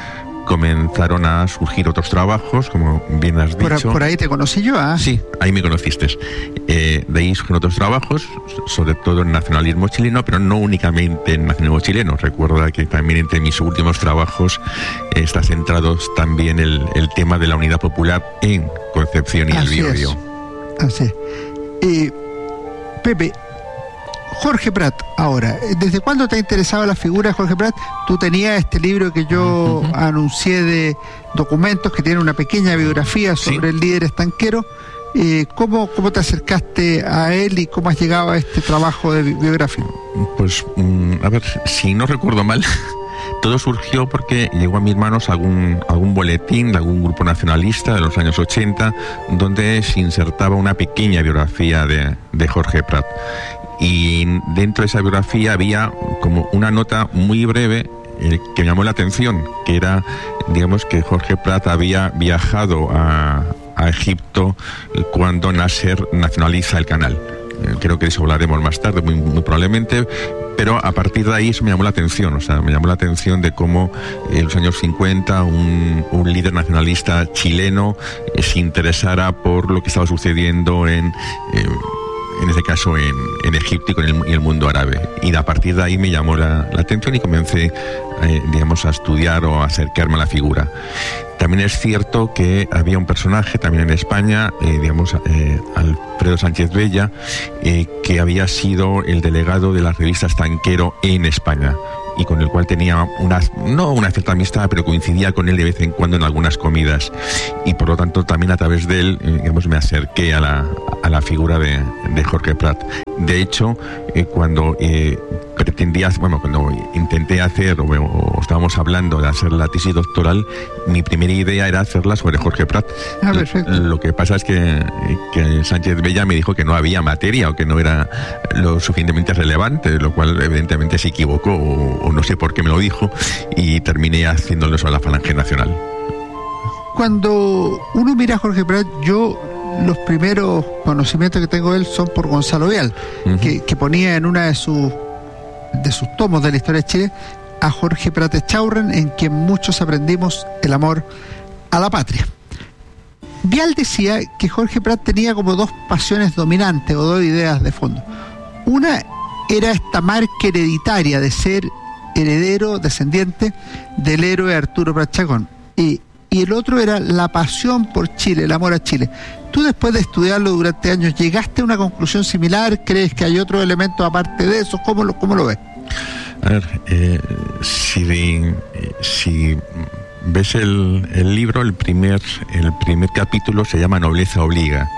comenzaron a surgir otros trabajos, como bien has dicho. Por, por ahí te conocí yo, ¿ah? Sí, ahí me conociste. Eh, de ahí surgen otros trabajos, sobre todo en nacionalismo chileno, pero no únicamente en nacionalismo chileno. Recuerda que también entre mis últimos trabajos eh, está centrado también el, el tema de la unidad popular en Concepción y Así el Biobío. es. Así es. Eh, Pepe, Jorge Prat, ahora, ¿desde cuándo te ha interesado la figura de Jorge Prat? Tú tenías este libro que yo uh-huh. anuncié de documentos, que tiene una pequeña biografía sobre sí. el líder estanquero. Eh, ¿cómo, ¿Cómo te acercaste a él y cómo has llegado a este trabajo de biográfico? Pues, um, a ver, si no recuerdo mal, todo surgió porque llegó a mis manos algún, algún boletín de algún grupo nacionalista de los años ochenta, donde se insertaba una pequeña biografía de, de Jorge Prat. Y dentro de esa biografía había como una nota muy breve eh, que me llamó la atención, que era, digamos, que Jorge Prat había viajado a, a Egipto cuando Nasser nacionaliza el canal. Eh, creo que de eso hablaremos más tarde, muy, muy probablemente, pero a partir de ahí eso me llamó la atención, o sea, me llamó la atención de cómo en los años cincuenta un, un líder nacionalista chileno eh, se interesara por lo que estaba sucediendo en... Eh, en este caso en, en Egipto y con el, y el mundo árabe. Y a partir de ahí me llamó la, la atención y comencé, eh, digamos, a estudiar o a acercarme a la figura. También es cierto que había un personaje también en España, eh, digamos, eh, Alfredo Sánchez Bella, eh, que había sido el delegado de la revista Estanquero en España, y con el cual tenía una, no una cierta amistad, pero coincidía con él de vez en cuando en algunas comidas, y por lo tanto también a través de él, eh, digamos, me acerqué a la, a la figura de, de Jorge Prat. De hecho, eh, cuando eh, pretendía, bueno, cuando intenté hacer, o, o estábamos hablando de hacer la tesis doctoral, mi primera idea era hacerla sobre Jorge Prat. Ah, perfecto. Lo que pasa es que, que Sánchez Bella me dijo que no había materia o que no era lo suficientemente relevante, lo cual evidentemente se equivocó, o, o no sé por qué me lo dijo, y terminé haciéndolo sobre la Falange Nacional. Cuando uno mira a Jorge Prat, yo los primeros conocimientos que tengo de él son por Gonzalo Vial, uh-huh. que, que ponía en una de sus de sus tomos de la historia de Chile a Jorge Prat Echaurren, en quien muchos aprendimos el amor a la patria. Vial decía que Jorge Prat tenía como dos pasiones dominantes o dos ideas de fondo. Una era esta marca hereditaria de ser heredero, descendiente del héroe Arturo Prat Chacón, y, y el otro era la pasión por Chile, el amor a Chile. Tú, después de estudiarlo durante años, ¿llegaste a una conclusión similar? ¿Crees que hay otros elementos aparte de eso? ¿Cómo lo, cómo lo ves? A ver, eh, si, si ves el, el libro, el primer, el primer capítulo se llama Nobleza Obliga.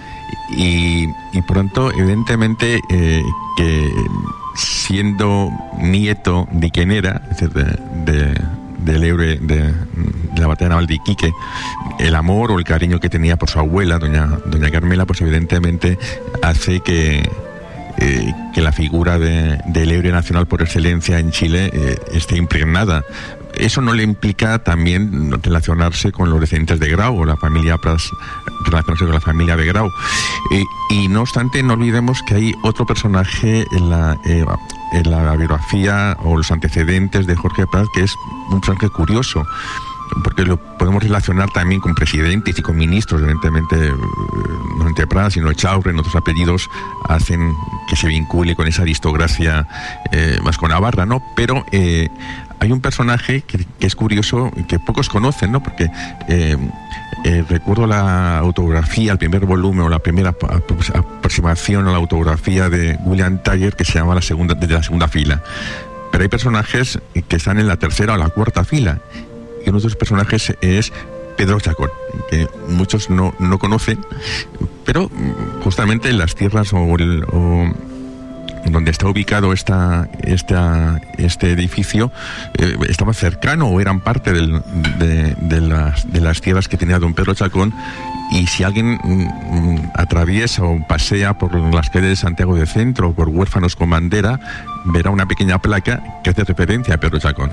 Y, y pronto, evidentemente, eh, que siendo nieto de quien era, es decir, de, de, del héroe de, de la batalla naval de Iquique, el amor o el cariño que tenía por su abuela, doña, doña Carmela, pues evidentemente hace que, eh, que la figura de, del héroe nacional por excelencia en Chile eh, esté impregnada. Eso no le implica también relacionarse con los descendientes de Grau, o la familia Pras, relacionarse con la familia de Grau. Eh, y no obstante, no olvidemos que hay otro personaje en la, eh, en la biografía o los antecedentes de Jorge Prat, que es un personaje curioso, porque lo podemos relacionar también con presidentes y con ministros, evidentemente, no solamente Prat, sino Echaurren, otros apellidos hacen que se vincule con esa aristocracia eh, vasco-navarra, ¿no? Pero eh, hay un personaje que, que es curioso, que pocos conocen, ¿no? Porque eh, eh, recuerdo la autografía, el primer volumen o la primera aproximación a la autografía de William Thayer, que se llama la segunda, desde la segunda fila. Pero hay personajes que están en la tercera o la cuarta fila. Y uno de esos personajes es Pedro Chacón, que muchos no, no conocen, pero justamente en las tierras o, el, o donde está ubicado esta, esta, este edificio eh, estaba cercano o eran parte del, de, de, las, de las tierras que tenía don Pedro Chacón. Y si alguien mm, atraviesa o pasea por las calles de Santiago de Centro o por Huérfanos con Bandera, verá una pequeña placa que hace referencia a Pedro Chacón.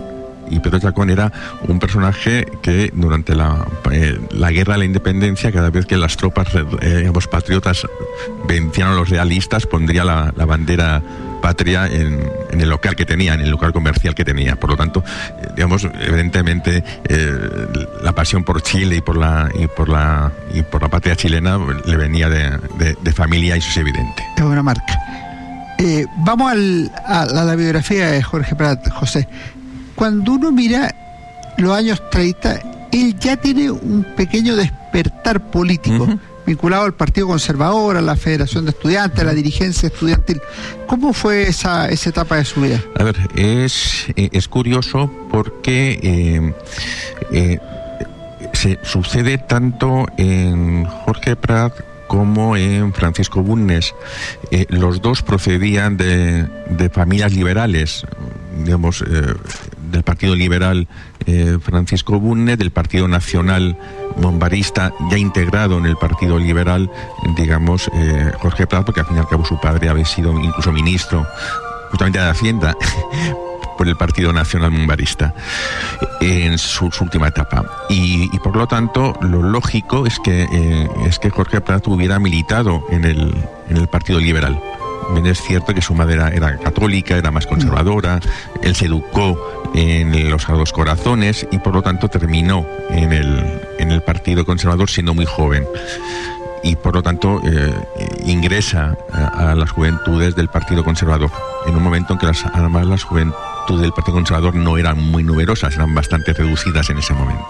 y Pedro Chacón era un personaje que durante la, eh, la guerra de la independencia, cada vez que las tropas eh, digamos, patriotas vencían a los realistas, pondría la, la bandera patria en, en el local que tenía, en el local comercial que tenía. Por lo tanto, eh, digamos, evidentemente eh, la pasión por Chile y por la y por la y por la patria chilena le venía de, de, de familia, y eso es evidente. Es una marca. Eh, vamos al, a, a la biografía de Jorge Prat, José. Cuando uno mira los años treinta, él ya tiene un pequeño despertar político. Uh-huh. Vinculado al Partido Conservador, a la Federación de Estudiantes, a la dirigencia estudiantil. ¿Cómo fue esa, esa etapa de su vida? A ver, es, es curioso porque eh, eh, se sucede tanto en Jorge Prat como en Francisco Bulnes. Eh, los dos procedían de, de familias liberales, digamos, eh, del Partido Liberal eh, Francisco Bulnes, del Partido Nacional Monbarista, ya integrado en el Partido Liberal, digamos, eh, Jorge Prat, porque al fin y al cabo su padre había sido incluso ministro justamente de Hacienda por el Partido Nacional Monbarista en su, su última etapa. Y, y por lo tanto, lo lógico es que eh, es que Jorge Prat hubiera militado en el, en el Partido Liberal. Bien, es cierto que su madre era, era católica, era más conservadora, él se educó en los Sagrados Corazones y por lo tanto terminó en el, en el Partido Conservador siendo muy joven. Y por lo tanto eh, ingresa a, a las juventudes del Partido Conservador, en un momento en que las, además las juventudes del Partido Conservador no eran muy numerosas, eran bastante reducidas en ese momento.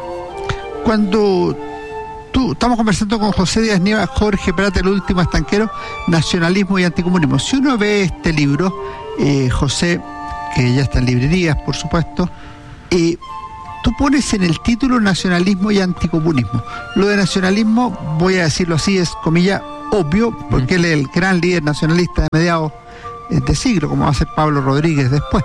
Cuando tú, estamos conversando con José Díaz Nieva, Jorge Prat, el último estanquero, nacionalismo y anticomunismo. Si uno ve este libro, eh, José, que ya está en librerías, por supuesto, eh, tú pones en el título nacionalismo y anticomunismo. Lo de nacionalismo, voy a decirlo así, es comilla obvio, porque él es el gran líder nacionalista de mediados de siglo, como va a ser Pablo Rodríguez después.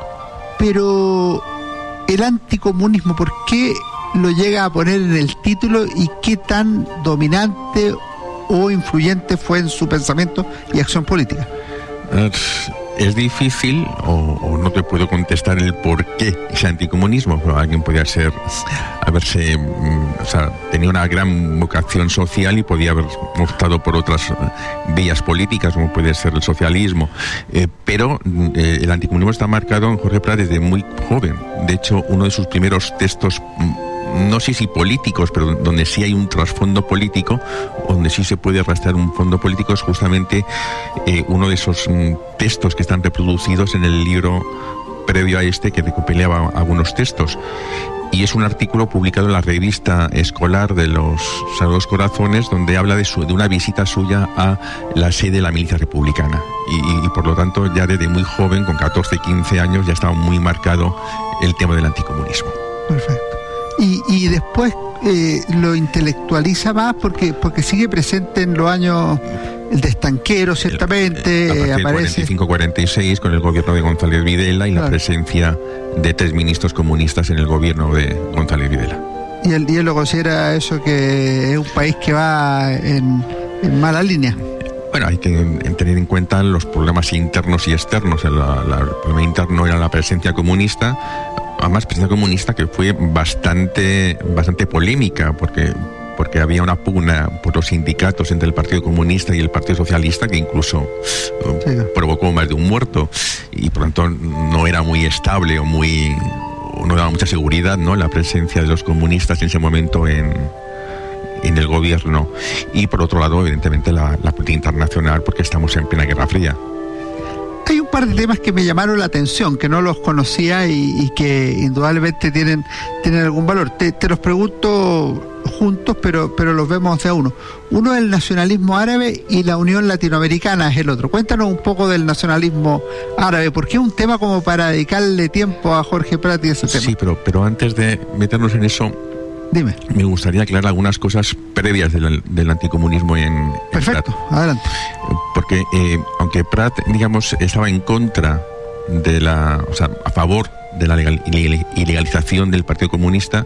Pero el anticomunismo, ¿por qué lo llega a poner en el título y qué tan dominante o influyente fue en su pensamiento y acción política? Es difícil, o, o no te puedo contestar el por qué ese anticomunismo, pero alguien podía ser, haberse, o sea, tenía una gran vocación social y podía haber optado por otras vías políticas, como puede ser el socialismo. Eh, pero eh, el anticomunismo está marcado en Jorge Prat desde muy joven. De hecho, uno de sus primeros textos, no sé si políticos, pero donde sí hay un trasfondo político, donde sí se puede arrastrar un fondo político, es justamente eh, uno de esos mm, textos que están reproducidos en el libro previo a este, que recopilaba algunos textos. Y es un artículo publicado en la revista escolar de los Sagrados Corazones, donde habla de, su, de una visita suya a la sede de la milicia republicana. Y, y por lo tanto, ya desde muy joven, con catorce, quince años, ya estaba muy marcado el tema del anticomunismo. Perfecto. Y, y después eh, lo intelectualiza más porque porque sigue presente en los años el de estanquero, ciertamente. A partir del aparece cuarenta y cinco cuarenta y seis con el gobierno de González Videla y claro, la presencia de tres ministros comunistas en el gobierno de González Videla. Y él, y él lo considera eso, que es un país que va en, en mala línea. Bueno, hay que tener en cuenta los problemas internos y externos. El, la, el problema interno era la presencia comunista, además presencia comunista que fue bastante bastante polémica, porque porque había una pugna por los sindicatos entre el Partido Comunista y el Partido Socialista que incluso sí, provocó más de un muerto, y por lo tanto no era muy estable o muy o no daba mucha seguridad, ¿no?, la presencia de los comunistas en ese momento en en el gobierno. Y por otro lado, evidentemente, la, la política internacional, porque estamos en plena Guerra Fría. Hay un par de temas que me llamaron la atención, que no los conocía y, y que indudablemente tienen, tienen algún valor. Te, te los pregunto juntos, pero, pero los vemos de a uno. Uno es el nacionalismo árabe y la Unión Latinoamericana es el otro. Cuéntanos un poco del nacionalismo árabe, porque es un tema como para dedicarle tiempo a Jorge Prat y ese tema. Sí, pero, pero antes de meternos en eso, dime. Me gustaría aclarar algunas cosas previas del, del anticomunismo en, en Perfecto, Prat. Adelante. Porque eh, aunque Prat, digamos, estaba en contra de la, o sea, a favor de la legal, ilegalización del Partido Comunista,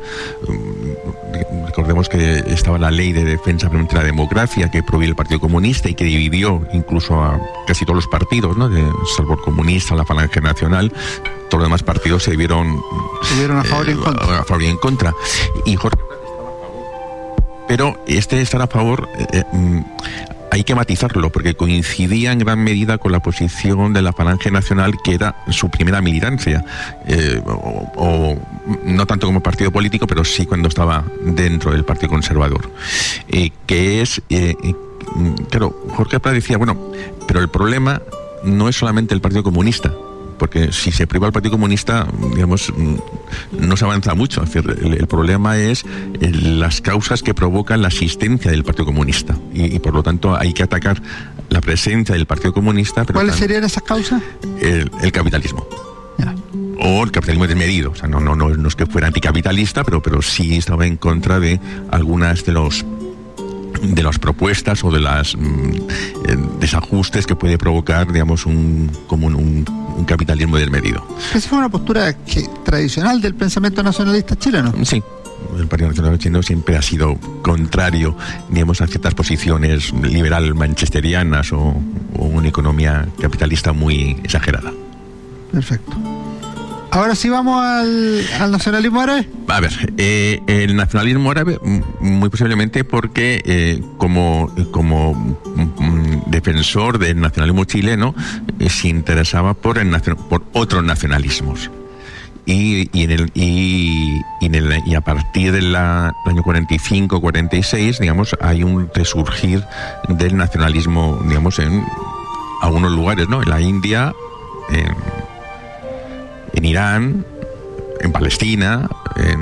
recordemos que estaba la Ley de Defensa de la Democracia que prohibió el Partido Comunista y que dividió incluso a casi todos los partidos, ¿no?, de, salvo el comunista, la Falange Nacional. todos los demás partidos se vieron, se vieron a favor y en eh, contra. A favor y en contra. Y Jorge Prat estaba a favor. Pero este estar a favor eh, eh, hay que matizarlo, porque coincidía en gran medida con la posición de la Falange Nacional, que era su primera militancia, eh, o, o no tanto como partido político, pero sí cuando estaba dentro del Partido Conservador, eh, que es, eh, eh, claro, Jorge Prat decía, bueno, pero el problema no es solamente el Partido Comunista, porque si se priva el Partido Comunista, digamos, no se avanza mucho. Es decir, el, el problema es el, las causas que provocan la existencia del Partido Comunista. Y, y por lo tanto hay que atacar la presencia del Partido Comunista. Pero ¿cuáles también, serían esas causas? El, el capitalismo. Ya. O el capitalismo desmedido. O sea, no, no, no, no es que fuera anticapitalista, pero, pero sí estaba en contra de algunas de los de las propuestas o de las mm, eh, desajustes que puede provocar, digamos, un como un, un, un capitalismo desmedido. Esa fue una postura que, tradicional del pensamiento nacionalista chileno. Sí, el Partido Nacional Chileno siempre ha sido contrario, digamos, a ciertas posiciones liberal manchesterianas o, o una economía capitalista muy exagerada. Perfecto. Ahora sí vamos al, al nacionalismo árabe. A ver, eh, el nacionalismo árabe, muy posiblemente porque eh, como, como mm, defensor del nacionalismo chileno, eh, se interesaba por, el, por otros nacionalismos. Y, y, en el, y, y, en el, y a partir del año cuarenta y cinco cuarenta y seis, digamos, hay un resurgir del nacionalismo, digamos, en algunos lugares, ¿no? En la India, en, en Irán, en Palestina, en,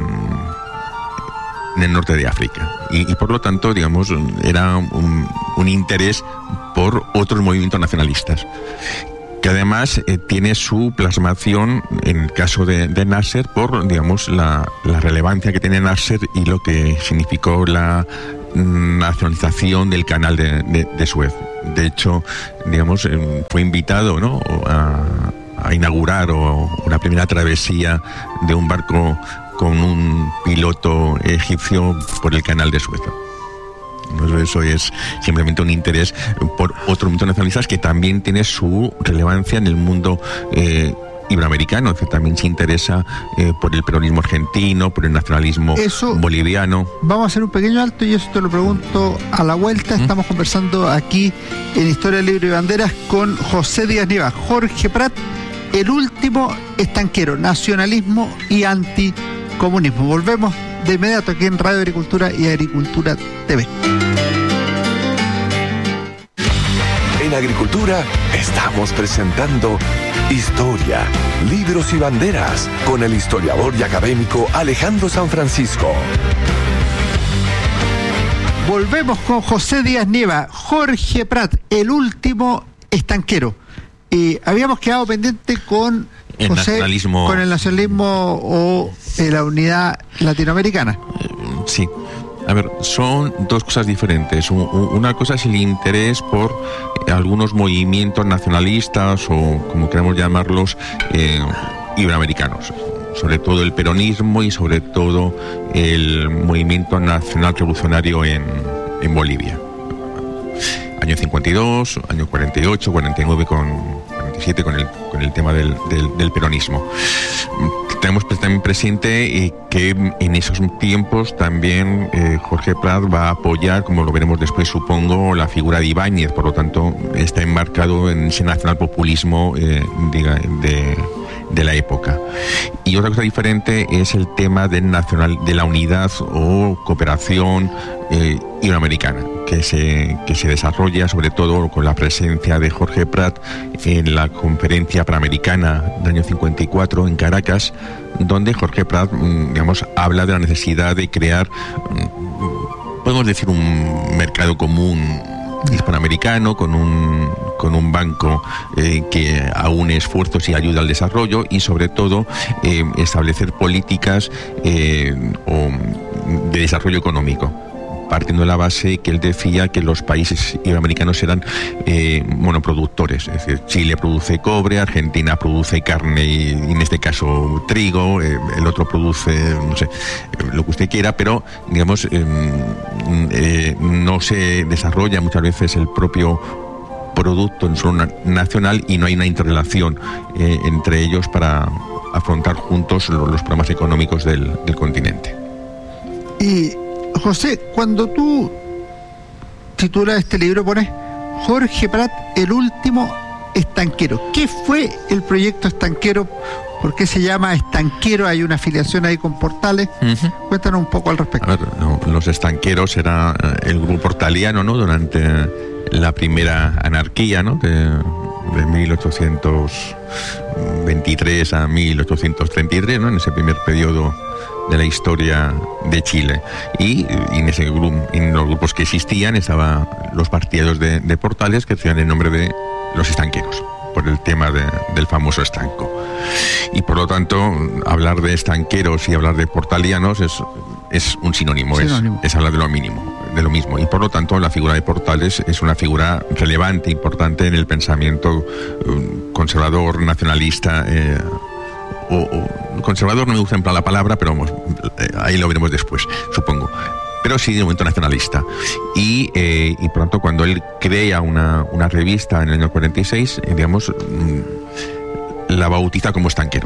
en el norte de África. Y, y por lo tanto, digamos, era un, un interés por otros movimientos nacionalistas, que además eh, tiene su plasmación en el caso de, de Nasser por, digamos, la, la relevancia que tiene Nasser y lo que significó la nacionalización del canal de, de, de Suez. De hecho, digamos, eh, fue invitado, ¿no?, a, a inaugurar o, una primera travesía de un barco con un piloto egipcio por el canal de Suez. Eso es simplemente un interés por otros movimientos nacionalistas que también tiene su relevancia en el mundo eh, iberoamericano, que también se interesa eh, por el peronismo argentino, por el nacionalismo eso, boliviano. Vamos a hacer un pequeño alto y eso te lo pregunto a la vuelta. ¿Mm? Estamos conversando aquí en Historia, Libro y Banderas con José Díaz Nieva, Jorge Prat, el último estanquero, nacionalismo y anticomunismo. Volvemos de inmediato aquí en Radio Agricultura y Agricultura T V. En Agricultura estamos presentando Historia, Libros y Banderas con el historiador y académico Alejandro San Francisco. Volvemos con José Díaz Nieva, Jorge Prat, el último estanquero. Y habíamos quedado pendiente con el José, nacionalismo, con el nacionalismo o eh, la unidad latinoamericana. Eh, sí. A ver, son dos cosas diferentes. Una cosa es el interés por algunos movimientos nacionalistas o, como queramos llamarlos, eh, iberoamericanos. Sobre todo el peronismo y sobre todo el movimiento nacional revolucionario en, en Bolivia. Año cincuenta y dos, año cuarenta y ocho, cuarenta y nueve con cuarenta y siete con el, con el tema del, del, del peronismo. Tenemos también presente eh, que en esos tiempos también eh, Jorge Prat va a apoyar, como lo veremos después supongo, la figura de Ibáñez, por lo tanto está enmarcado en ese nacionalpopulismo eh, de, de, de la época. Y otra cosa diferente es el tema del nacional, de la unidad o cooperación eh, iberoamericana, que se, que se desarrolla sobre todo con la presencia de Jorge Prat en la conferencia panamericana del año cincuenta y cuatro en Caracas, donde Jorge Prat, digamos, habla de la necesidad de crear, podemos decir, un mercado común hispanoamericano con un con un banco eh, que aúne esfuerzos y ayuda al desarrollo y sobre todo eh, establecer políticas eh, o de desarrollo económico, partiendo de la base que él decía que los países iberoamericanos eran eh, monoproductores, es decir, Chile produce cobre, Argentina produce carne y en este caso trigo, eh, el otro produce, no sé, lo que usted quiera, pero digamos, eh, eh, no se desarrolla muchas veces el propio producto en su nacional y no hay una interrelación eh, entre ellos para afrontar juntos los, los problemas económicos del, del continente. Y José, cuando tú titulas este libro pones Jorge Prat, el último estanquero. ¿Qué fue el proyecto estanquero? ¿Por qué se llama estanquero? Hay una afiliación ahí con Portales. Uh-huh. Cuéntanos un poco al respecto. A ver, no, los estanqueros era el grupo portaliano, ¿no? Durante la primera anarquía, ¿no? De, de mil ochocientos veintitrés a mil ochocientos treinta y tres, ¿no? En ese primer periodo de la historia de Chile. Y, y en ese grupo, en los grupos que existían, estaban los partidarios de, de Portales, que tenían el nombre de los estanqueros, por el tema de, del famoso estanco. Y por lo tanto, hablar de estanqueros y hablar de portalianos es, es un sinónimo, sinónimo. Es, es hablar de lo mínimo, de lo mismo. Y por lo tanto, la figura de Portales es una figura relevante, importante en el pensamiento um, conservador, nacionalista, eh, o, o conservador no me gusta emplear la palabra, pero vamos, eh, ahí lo veremos después, supongo. Pero sí de momento nacionalista. Y, eh, y pronto cuando él crea una, una revista en el año cuarenta y seis, eh, digamos, mmm, la bautiza como estanquero.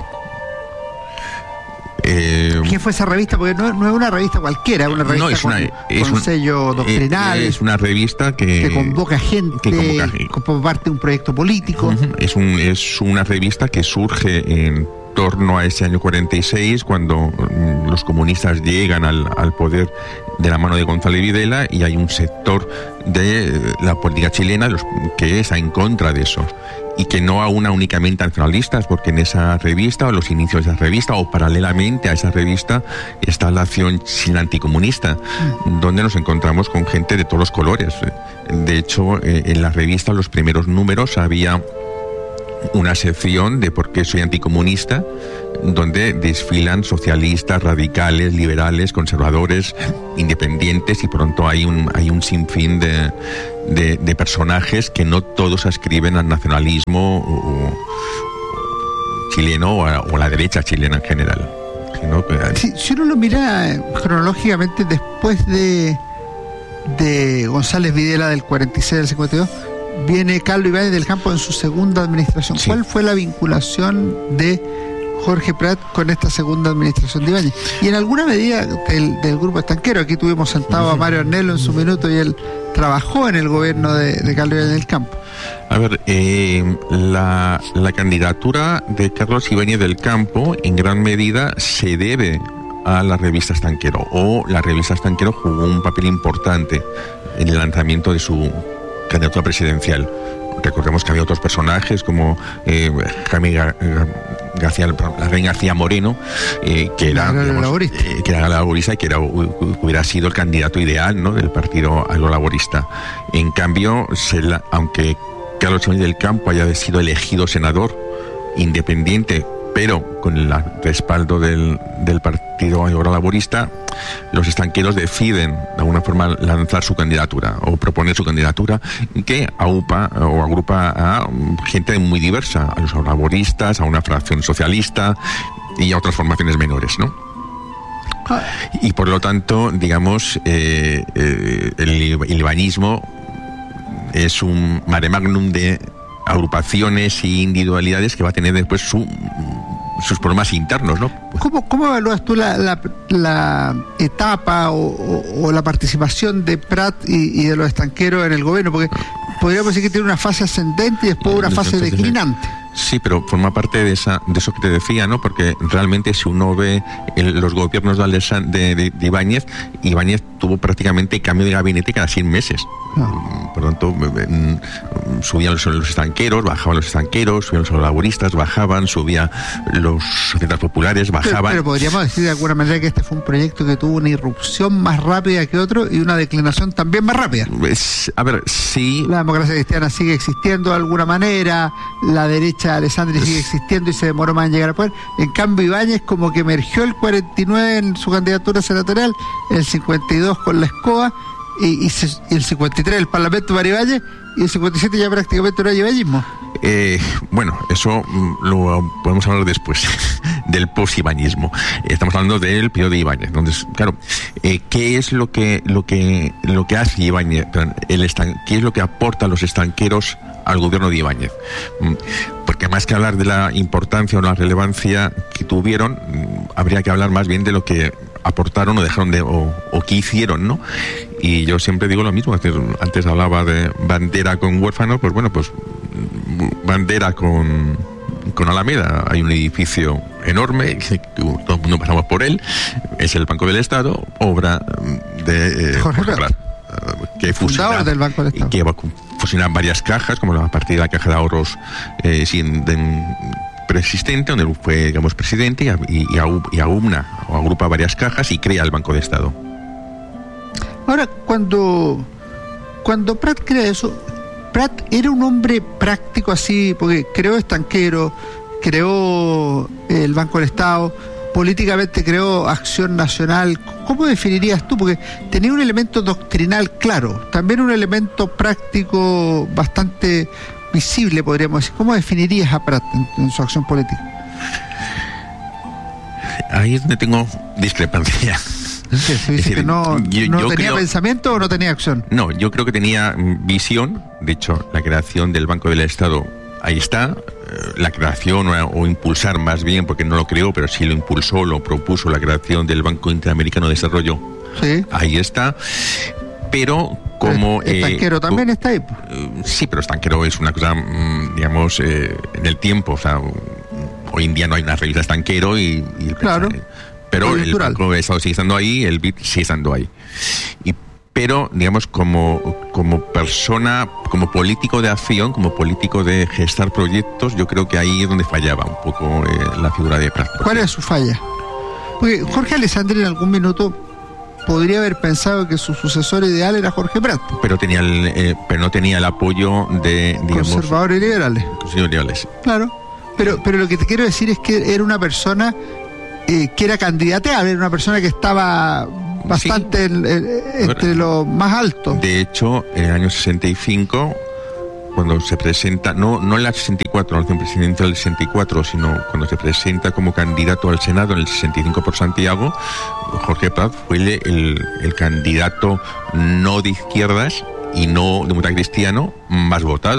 Eh, ¿Qué fue esa revista? Porque no, no es una revista cualquiera, es una revista no, es una, con, es con un sello doctrinal. Es una revista que, que convoca gente, que convoca, como parte de un proyecto político. Uh-huh, es, un, es una revista que surge en torno a ese año cuarenta y seis, cuando um, los comunistas llegan al, al poder de la mano de González Videla, y hay un sector de la política chilena los, que está en contra de eso, y que no aúna únicamente a nacionalistas, porque en esa revista, o los inicios de esa revista, o paralelamente a esa revista, está la acción chilena anticomunista, mm. donde nos encontramos con gente de todos los colores. De hecho, eh, en la revista, los primeros números, había una sección de por qué soy anticomunista, donde desfilan socialistas, radicales, liberales, conservadores, independientes, y pronto hay un hay un sinfín de, de, de personajes que no todos ascriben al nacionalismo o, o chileno o a, o a la derecha chilena en general. Sino que, si, si uno lo mira cronológicamente, después de, de González Videla del cuarenta y seis al cincuenta y dos, viene Carlos Ibáñez del Campo en su segunda administración. Sí. ¿Cuál fue la vinculación de Jorge Prat con esta segunda administración de Ibáñez? Y en alguna medida del, del grupo estanquero. Aquí tuvimos sentado a Mario Arnelo en su minuto, y él trabajó en el gobierno de, de Carlos Ibáñez del Campo. A ver, eh, la, la candidatura de Carlos Ibáñez del Campo en gran medida se debe a la revista Estanquero, o la revista Estanquero jugó un papel importante en el lanzamiento de su candidatura presidencial. Recordemos que había otros personajes como eh, Jaime Gar- García, Larraín García Moreno, eh, que era digamos, eh, que era laborista y que era, hubiera sido el candidato ideal, ¿no?, del partido agrolaborista. En cambio, se la, aunque Carlos Ibáñez del Campo haya sido elegido senador independiente, pero con el respaldo del, del partido agrolaborista, los estanqueros deciden de alguna forma lanzar su candidatura o proponer su candidatura, que aupa o agrupa a gente muy diversa, a los agrolaboristas, a una fracción socialista y a otras formaciones menores, ¿no? Y por lo tanto, digamos, eh, eh, el, el ibañismo es un mare magnum de agrupaciones e individualidades que va a tener después su, sus problemas internos, ¿no? ¿Cómo, cómo evalúas tú la, la, la etapa o, o, o la participación de Prat y, y de los estanqueros en el gobierno? Porque podríamos decir que tiene una fase ascendente y después una fase declinante. Sí, pero forma parte de esa de eso que te decía, ¿no? Porque realmente si uno ve el, los gobiernos de, Alessand- de, de, de Ibáñez, Ibáñez tuvo prácticamente cambio de gabinete cada cien meses. Ah. Por lo tanto, subían los, los estanqueros, bajaban los estanqueros, subían los laboristas, bajaban, subían los socialistas populares, bajaban. Pero, pero podríamos decir de alguna manera que este fue un proyecto que tuvo una irrupción más rápida que otro y una declinación también más rápida. Pues, a ver, sí. La democracia cristiana sigue existiendo de alguna manera, la derecha Alessandri sigue existiendo y se demoró más en llegar al poder. En cambio, Ibáñez como que emergió el cuarenta y nueve en su candidatura senatorial, el cincuenta y dos con la escoba, y, y, se, y el cincuenta y tres el Parlamento para Ibáñez, y el cincuenta y siete ya prácticamente no hay ibáñismo. Eh, bueno, eso lo podemos hablar después del post-ibañismo. Estamos hablando del periodo de Ibáñez. Entonces, claro, eh, ¿qué es lo que lo que lo que hace Ibáñez? El estan- ¿Qué es lo que aportan los estanqueros al gobierno de Ibáñez? Porque más que hablar de la importancia o la relevancia que tuvieron, habría que hablar más bien de lo que aportaron o dejaron de, o, o qué hicieron, ¿no? Y yo siempre digo lo mismo, antes, antes hablaba de Bandera con huérfanos, pues bueno, pues Bandera con, con Alameda, hay un edificio enorme, que todo el mundo pasamos por él, es el Banco del Estado, obra de eh, Jorge Prat, que fundador del Banco del Estado, que va a fusionar varias cajas, como a partir de la caja de ahorros eh, sin, de, preexistente, donde fue, digamos, presidente, y, y, y aúna o agrupa varias cajas y crea el Banco de Estado. Ahora, cuando, cuando Prat crea eso, Prat era un hombre práctico así, porque creó Estanquero, creó el Banco del Estado, políticamente creó Acción Nacional. ¿Cómo definirías tú? Porque tenía un elemento doctrinal claro, también un elemento práctico bastante visible, podríamos decir. ¿Cómo definirías a Prat en, en su acción política? Ahí es donde tengo discrepancia. ¿Qué? ¿Se dice que no, yo, no yo tenía creo, pensamiento o no tenía acción? No, yo creo que tenía visión. De hecho, la creación del Banco del Estado, ahí está. La creación o, o impulsar más bien, porque no lo creó, pero sí lo impulsó, lo propuso, la creación del Banco Interamericano de Desarrollo. Sí. Ahí está. Pero como... Estanquero eh, también está ahí. Sí, pero Estanquero es una cosa, digamos, eh, en el tiempo. O sea, hoy en día no hay una revista Estanquero y... y el claro. Pero el Banco del Estado sigue estando ahí, el B I D sigue estando ahí. Y, pero, digamos, como, como persona, como político de acción, como político de gestar proyectos, yo creo que ahí es donde fallaba un poco eh, la figura de Prat. ¿Cuál es su falla? Porque Jorge Alessandri en algún minuto podría haber pensado que su sucesor ideal era Jorge Prat. Pero tenía el, eh, pero no tenía el apoyo de, digamos, conservadores y liberales. Conservadores y liberales. Claro. Pero, pero lo que te quiero decir es que era una persona eh, que era candidateable, era una persona que estaba bastante sí. en, en, entre lo más alto. De hecho, en el año sesenta y cinco, cuando se presenta, no no en la sesenta y cuatro, no en el presidente del sesenta y cuatro, sino cuando se presenta como candidato al Senado en el sesenta y cinco por Santiago, Jorge Prat fue el, el, el candidato no de izquierdas y no demócrata cristiano más votado.